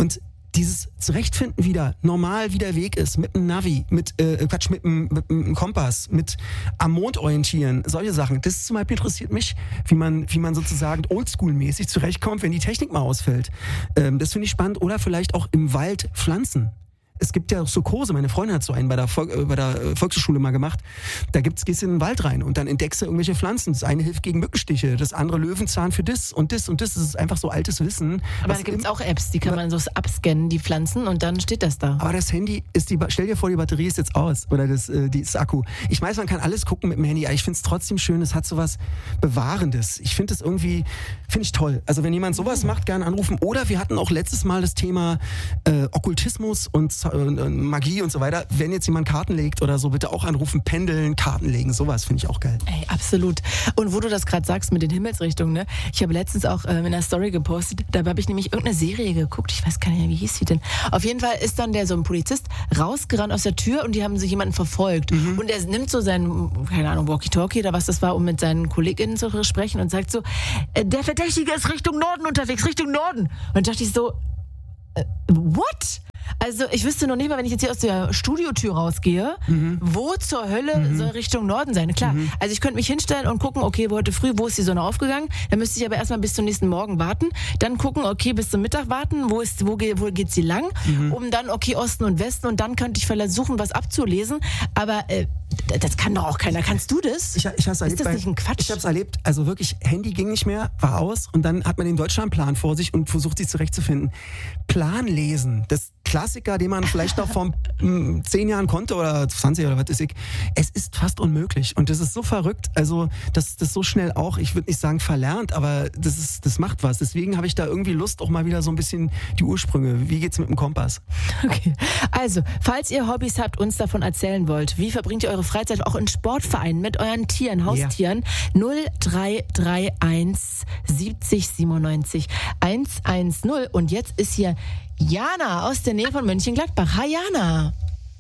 dieses Zurechtfinden wieder, normal wie der Weg ist, mit einem Navi, mit, äh, Quatsch, mit einem, mit einem Kompass, mit am Mond orientieren, solche Sachen. Das zum Beispiel interessiert mich, wie man, wie man sozusagen oldschool-mäßig zurechtkommt, wenn die Technik mal ausfällt. Ähm, das finde ich spannend. Oder vielleicht auch im Wald pflanzen. Es gibt ja auch so Kurse, meine Freundin hat so einen bei der, Vol- äh, bei der Volkshochschule mal gemacht. Da gibt's, gehst du in den Wald rein und dann entdeckst du irgendwelche Pflanzen. Das eine hilft gegen Mückenstiche, das andere Löwenzahn für das und das und das. Das ist einfach so altes Wissen. Aber da gibt's auch Apps, die kann man so abscannen, die Pflanzen, und dann steht das da. Aber das Handy ist die, stell dir vor, die Batterie ist jetzt aus oder das, äh, die, das Akku. Ich weiß, man kann alles gucken mit dem Handy, aber ich finde es trotzdem schön, es hat so was Bewahrendes. Ich finde es irgendwie, finde ich toll. Also wenn jemand sowas macht, gerne anrufen. Oder wir hatten auch letztes Mal das Thema äh, Okkultismus und äh, Magie und so weiter. Wenn jetzt jemand Karten legt oder so, bitte auch anrufen, pendeln, Karten legen, sowas finde ich auch geil. Ey, absolut. Und wo du das gerade sagst mit den Himmelsrichtungen, ne? Ich habe letztens auch äh, in einer Story gepostet, da habe ich nämlich irgendeine Serie geguckt, ich weiß gar nicht mehr, wie hieß sie denn. Auf jeden Fall ist dann der so ein Polizist rausgerannt aus der Tür und die haben sich jemanden verfolgt. Mhm. Und er nimmt so seinen, keine Ahnung, Walkie-Talkie oder was das war, um mit seinen KollegInnen zu sprechen und sagt so, äh, der Verdächtige ist Richtung Norden unterwegs, Richtung Norden. Und dachte ich so, äh, what? Also ich wüsste noch nicht mal, wenn ich jetzt hier aus der Studiotür rausgehe, mhm. wo zur Hölle mhm. soll Richtung Norden sein? Klar, mhm. also ich könnte mich hinstellen und gucken, okay, heute früh, wo ist die Sonne aufgegangen? Dann müsste ich aber erstmal bis zum nächsten Morgen warten. Dann gucken, okay, bis zum Mittag warten, wo ist, wo, geht, wo geht sie lang? Mhm. Um dann, okay, Osten und Westen, und dann könnte ich versuchen, was abzulesen. Aber äh, das kann doch auch keiner. Kannst du das? Ich, ich hab's erlebt, ist das nicht ein Quatsch? Ich habe es erlebt. Also wirklich, Handy ging nicht mehr, war aus und dann hat man den Deutschlandplan vor sich und versucht, sich zurechtzufinden. Plan lesen, das Klassiker, den man vielleicht noch vor zehn Jahren konnte oder zwanzig oder was weiß ich. Es ist fast unmöglich und das ist so verrückt. Also das das so schnell auch, ich würde nicht sagen verlernt, aber das ist das macht was. Deswegen habe ich da irgendwie Lust, auch mal wieder so ein bisschen die Ursprünge. Wie geht's mit dem Kompass? Okay. Also, falls ihr Hobbys habt, uns davon erzählen wollt, wie verbringt ihr eure Freizeit auch in Sportvereinen mit euren Tieren, Haustieren? Ja. null drei drei eins siebzig siebenundneunzig hundertzehn. Und jetzt ist hier Jana aus der Nähe von Mönchengladbach. Hi Jana.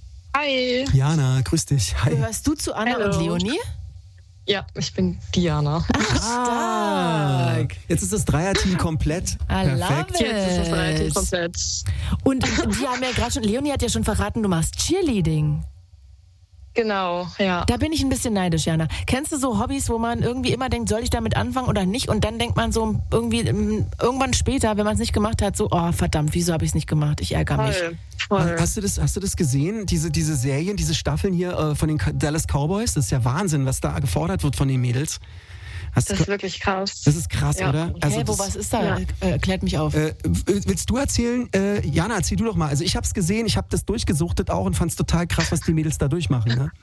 Hi. Jana, grüß dich. Hi. Gehörst du zu Anna Hello. und Leonie? Ja, ich bin Diana. Ach, stark. Jetzt ist das Dreierteam komplett. I love Perfekt. it. Jetzt ist das relativ komplett. Und die haben ja gerade schon, Leonie hat ja schon verraten, du machst Cheerleading. Genau, ja. Da bin ich ein bisschen neidisch, Jana. Kennst du so Hobbys, wo man irgendwie immer denkt, soll ich damit anfangen oder nicht? Und dann denkt man so irgendwie irgendwann später, wenn man es nicht gemacht hat, so, oh verdammt, wieso habe ich es nicht gemacht? Ich ärgere mich. Voll, voll. Hast du das, hast du das gesehen? Diese, diese Serien, diese Staffeln hier äh, von den Dallas Cowboys? Das ist ja Wahnsinn, was da gefordert wird von den Mädels. Hast Das du, ist wirklich krass. das ist krass, Ja. oder? Hä, wo, das- was ist da? ja. Äh, Erklärt mich auf. Äh, willst du erzählen? Äh, Jana, erzähl du doch mal. Also ich habe es gesehen, ich habe das durchgesuchtet auch und fand es total krass, was die Mädels da durchmachen. Ne?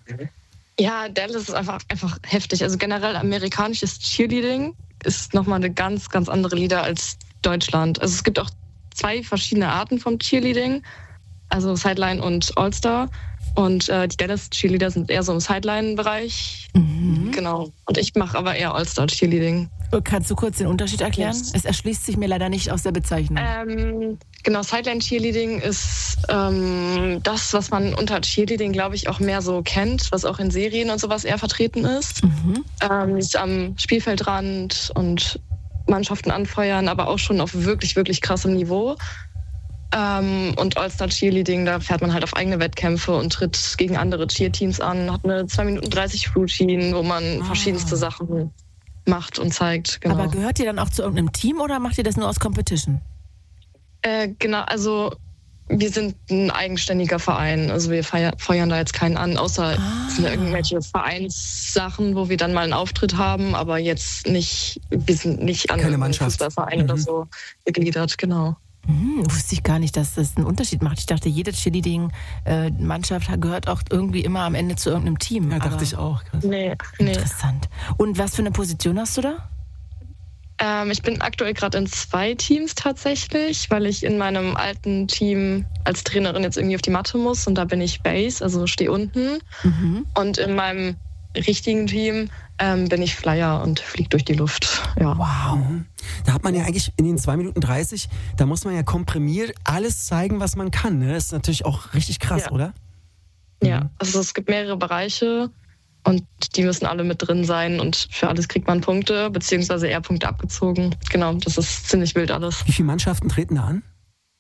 Ja, Dallas ist einfach, einfach heftig. Also generell amerikanisches Cheerleading ist nochmal eine ganz, ganz andere Liga als Deutschland. Also es gibt auch zwei verschiedene Arten vom Cheerleading, also Sideline und All-Star. Und äh, die Dallas Cheerleader sind eher so im Sideline-Bereich. Mhm. Genau. Und ich mache aber eher All-Star Cheerleading. Kannst du kurz den Unterschied erklären? Yes. Es erschließt sich mir leider nicht aus der Bezeichnung. Ähm, genau, Sideline Cheerleading ist ähm, das, was man unter Cheerleading, glaube ich, auch mehr so kennt, was auch in Serien und sowas eher vertreten ist. Mhm. Ähm, ist am Spielfeldrand und Mannschaften anfeuern, aber auch schon auf wirklich, wirklich krassem Niveau. Ähm, und All-Star Cheerleading, da fährt man halt auf eigene Wettkämpfe und tritt gegen andere Cheerteams an, hat eine zwei Minuten dreißig Routine, wo man Ah. verschiedenste Sachen macht und zeigt. Genau. Aber gehört ihr dann auch zu irgendeinem Team oder macht ihr das nur aus Competition? Äh, genau, also wir sind ein eigenständiger Verein. Also wir feiern, feuern da jetzt keinen an, außer Ah. es sind irgendwelche Vereinssachen, wo wir dann mal einen Auftritt haben, aber jetzt nicht, wir sind nicht an Keine irgendeinen Mannschaft. Fußballverein Mhm. oder so gegliedert, genau. Hm, wusste ich gar nicht, dass das einen Unterschied macht. Ich dachte, jede Cheerleading-Mannschaft gehört auch irgendwie immer am Ende zu irgendeinem Team. Ja, dachte Aber ich auch. Krass. Nee, nee. Interessant. Und was für eine Position hast du da? Ähm, ich bin aktuell gerade in zwei Teams tatsächlich, weil ich in meinem alten Team als Trainerin jetzt irgendwie auf die Matte muss und da bin ich Base, also stehe unten. Mhm. Und in meinem richtigen Team ähm, bin ich Flyer und fliege durch die Luft. Ja. Wow. Mhm. Da hat man ja eigentlich in den zwei Minuten dreißig, da muss man ja komprimiert alles zeigen, was man kann. Ne? Das ist natürlich auch richtig krass, Ja. oder? Ja, also es gibt mehrere Bereiche und die müssen alle mit drin sein und für alles kriegt man Punkte, beziehungsweise eher Punkte abgezogen. Genau, das ist ziemlich wild alles. Wie viele Mannschaften treten da an?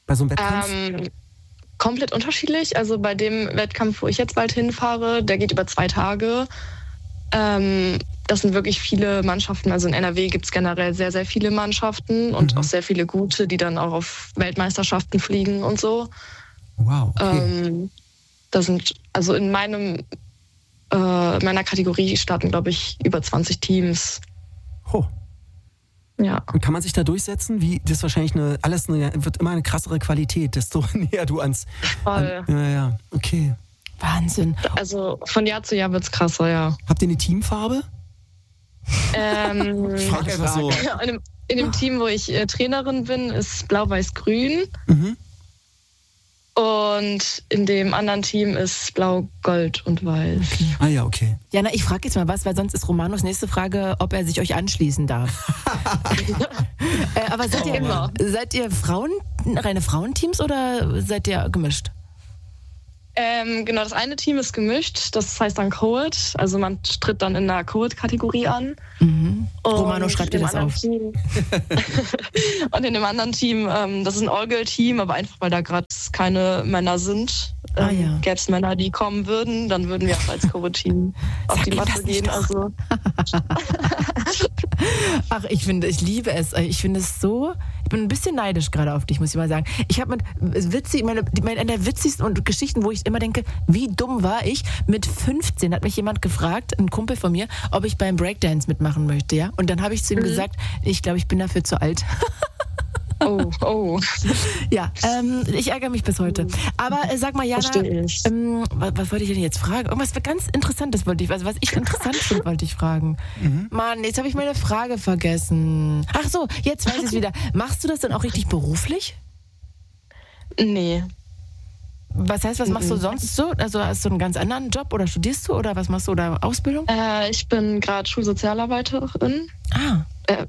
Bei so einem Wettkampf? Ähm, komplett unterschiedlich. Also bei dem Wettkampf, wo ich jetzt bald hinfahre, der geht über zwei Tage. Ähm, das sind wirklich viele Mannschaften. Also in N R W gibt es generell sehr, sehr viele Mannschaften und Mhm. auch sehr viele gute, die dann auch auf Weltmeisterschaften fliegen und so. Wow, okay. Ähm, da sind, also in meinem, äh, meiner Kategorie starten, glaube ich, über zwanzig Teams. Oh. Ja. Und kann man sich da durchsetzen? Wie, das ist wahrscheinlich eine, alles eine, wird immer eine krassere Qualität, desto näher du ans... Voll. An, ja, ja, okay. Wahnsinn. Also von Jahr zu Jahr wird es krasser, ja. Habt ihr eine Teamfarbe? Ähm, Ich frage einfach so. in, dem, in dem Team, wo ich äh, Trainerin bin, ist Blau-Weiß-Grün. Mhm. Und in dem anderen Team ist Blau, Gold und Weiß. Ah ja, okay. Jana, ich frage jetzt mal was, weil sonst ist Romanos nächste Frage, ob er sich euch anschließen darf. äh, aber seid ihr immer. Seid ihr Frauen, reine Frauenteams oder seid ihr gemischt? Ähm, genau, das eine Team ist gemischt, das heißt dann Co-Ed. Also man tritt dann in der Co-Ed-Kategorie an. Mhm. Und Romano, schreibt dir in das dem auf. Team, und in dem anderen Team, ähm, das ist ein All-Girl-Team, aber einfach weil da gerade keine Männer sind. Ähm, Ah, ja. Gäbe es Männer, die kommen würden, dann würden wir auch als Co-Ed-Team auf Sag die ihm Matte das nicht gehen. doch. Also Ach, ich finde, ich liebe es. Ich finde es so. Ich bin ein bisschen neidisch gerade auf dich, muss ich mal sagen. Ich habe mit witzig, meine, meine eine der witzigsten und Geschichten, wo ich immer denke, wie dumm war ich? Mit fünfzehn hat mich jemand gefragt, ein Kumpel von mir, ob ich beim Breakdance mitmachen möchte, ja. Und dann habe ich zu ihm Mhm. gesagt, ich glaube, ich bin dafür zu alt. oh, oh. Ja, ähm, ich ärgere mich bis heute. Aber äh, sag mal, Jana, Verstehe ich. ähm, was, was wollte ich denn jetzt fragen? Irgendwas ganz Interessantes wollte ich, also was ich interessant finde, wollte ich fragen. Mann, jetzt habe ich meine Frage vergessen. Ach so, jetzt weiß ich es wieder. Machst du das dann auch richtig beruflich? Nee. Was heißt, was machst du sonst so? Also hast du einen ganz anderen Job oder studierst du oder was machst du oder Ausbildung? Äh, ich bin gerade Schulsozialarbeiterin. Ah, Äh,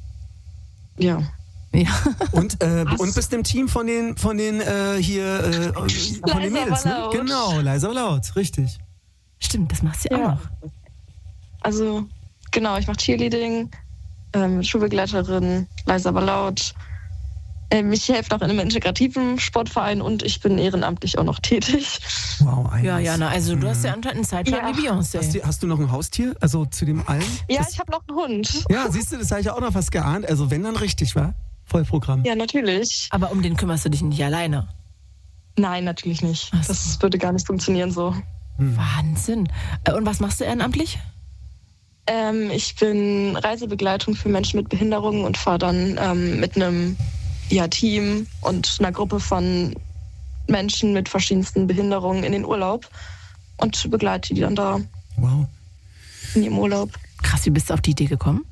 ja. ja. Und, äh, und bist im Team von den, von den äh, hier, äh, von den Leise Mädels, aber ne? laut. Genau, leise aber laut, richtig. Stimmt, das machst du ja auch Ja. noch. Also, genau, ich mache Cheerleading, ähm, Schulbegleiterin, leise aber laut. Ähm, ich helfe noch in einem integrativen Sportverein und ich bin ehrenamtlich auch noch tätig. Wow, einiges. Ja, Jana, also du hast ja anscheinend einen Zeitplan Ja. wie Beyoncé. Hast du, hast du noch ein Haustier? Also zu dem allen? Ja, Das, ich habe noch einen Hund. ja, siehst du, das habe ich auch noch was geahnt. Also wenn dann richtig, wa? Vollprogramm. Ja, natürlich. Aber um den kümmerst du dich nicht alleine. Nein, natürlich nicht. Ach so. Das würde gar nicht funktionieren so. Wahnsinn. Äh, Und was machst du ehrenamtlich? Ähm, ich bin Reisebegleitung für Menschen mit Behinderungen und fahre dann ähm, mit einem ja, Team und einer Gruppe von Menschen mit verschiedensten Behinderungen in den Urlaub und begleite die dann da Wow. in ihrem Urlaub. Krass, wie bist du auf die Idee gekommen?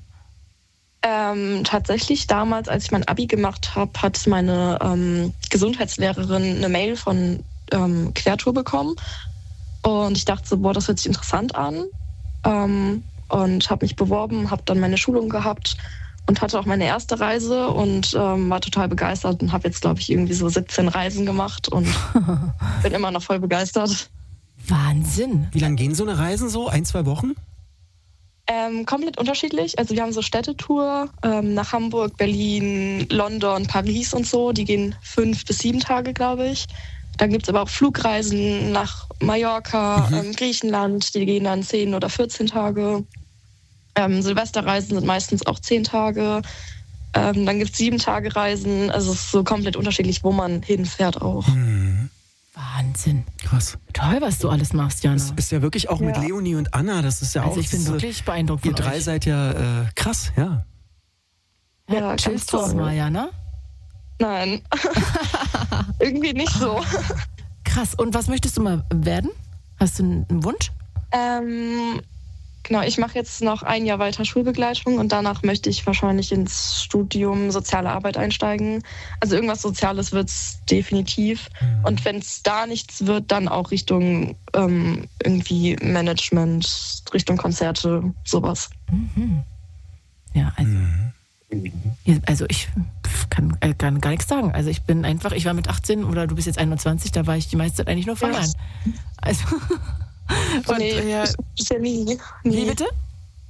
Ähm, tatsächlich damals, als ich mein Abi gemacht habe, hat meine ähm, Gesundheitslehrerin eine Mail von ähm, Quertour bekommen. Und ich dachte so, boah, das hört sich interessant an. Ähm, und habe mich beworben, habe dann meine Schulung gehabt und hatte auch meine erste Reise und ähm, war total begeistert und habe jetzt, glaube ich, irgendwie so siebzehn Reisen gemacht und bin immer noch voll begeistert. Wahnsinn. Wie lange gehen so eine Reisen so? Ein, zwei Wochen? Ähm, komplett unterschiedlich. Also wir haben so Städtetour ähm, nach Hamburg, Berlin, London, Paris und so. Die gehen fünf bis sieben Tage, glaube ich. Dann gibt es aber auch Flugreisen nach Mallorca, Mhm. ähm, Griechenland. Die gehen dann zehn oder vierzehn Tage. Ähm, Silvesterreisen sind meistens auch zehn Tage. Ähm, dann gibt es sieben Tage Reisen. Also es ist so komplett unterschiedlich, wo man hinfährt auch. Hm, Wahnsinn. krass. Toll, was du alles machst, Jana. Das ist ja wirklich auch mit Ja. Leonie und Anna, das ist ja Also auch... ich bin das, wirklich beeindruckt Ihr von drei euch. seid ja äh, krass, ja. Ja, ganz Chillst du auch toll. mal, Jana? Nein, irgendwie nicht so. Krass. Und was möchtest du mal werden? Hast du einen Wunsch? Ähm, genau, ich mache jetzt noch ein Jahr weiter Schulbegleitung und danach möchte ich wahrscheinlich ins Studium Soziale Arbeit einsteigen. Also irgendwas Soziales wird es definitiv. Und wenn es da nichts wird, dann auch Richtung ähm, irgendwie Management, Richtung Konzerte, sowas. Mhm. Ja, also, ja, also ich kann, äh, kann gar nichts sagen. Also ich bin einfach, ich war mit achtzehn oder du bist jetzt einundzwanzig, da war ich die meiste Zeit eigentlich nur feiern. Also, und, nee, ja, ich, bisher nie. wie nie. bitte? Ich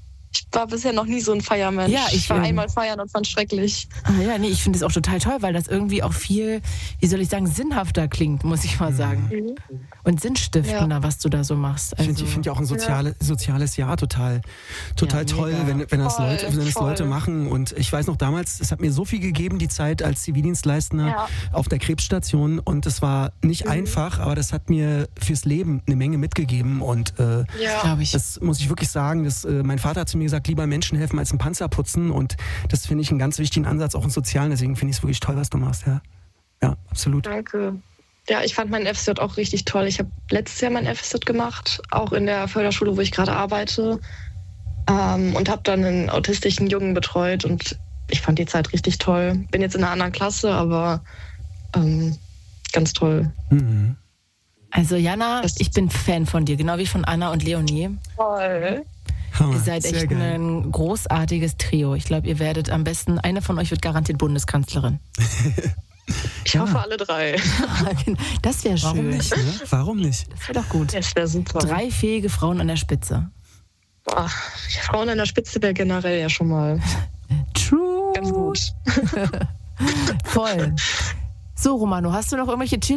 war bisher noch nie so ein Feiermensch. Ja, ich, war ähm, einmal feiern und fand es schrecklich. Ah, ja, nee, ich finde es auch total toll, weil das irgendwie auch viel, wie soll ich sagen, sinnhafter klingt, muss ich mal sagen. Mhm. Und sinnstiftender, Ja. was du da so machst. Ich finde Also, ich find ja auch ein soziale, soziales Jahr total, total Ja, toll, mega. wenn, wenn das, Voll, Leute, wenn das voll. Leute machen. Und ich weiß noch damals, es hat mir so viel gegeben, die Zeit als Zivildienstleistender Ja. auf der Krebsstation. Und es war nicht Mhm. einfach, aber das hat mir fürs Leben eine Menge mitgegeben. Und äh, Ja. glaube ich. das muss ich wirklich sagen. Das, äh, mein Vater hat zu mir gesagt, lieber Menschen helfen als ein Panzer putzen. Und das finde ich einen ganz wichtigen Ansatz, auch im Sozialen. Deswegen finde ich es wirklich toll, was du machst. Ja, ja, absolut. Danke. Ja, ich fand mein F S J auch richtig toll. Ich habe letztes Jahr mein F S J gemacht, auch in der Förderschule, wo ich gerade arbeite. Ähm, und habe dann einen autistischen Jungen betreut und ich fand die Zeit richtig toll. Bin jetzt in einer anderen Klasse, aber ähm, ganz toll. Mhm. Also Jana, Das- ich bin Fan von dir, genau wie von Anna und Leonie. Toll. Hammer, Ihr seid sehr echt geil. ein großartiges Trio. Ich glaube, ihr werdet am besten, eine von euch wird garantiert Bundeskanzlerin. Ich hoffe alle drei. Das wäre schön. Warum nicht? Ne? Warum nicht? Das wäre doch gut. Das wäre super. Drei fähige Frauen an der Spitze. Boah, Frauen an der Spitze wäre generell ja schon mal True. ganz gut. Voll. So, Romano, hast du noch irgendwelche Cheerleader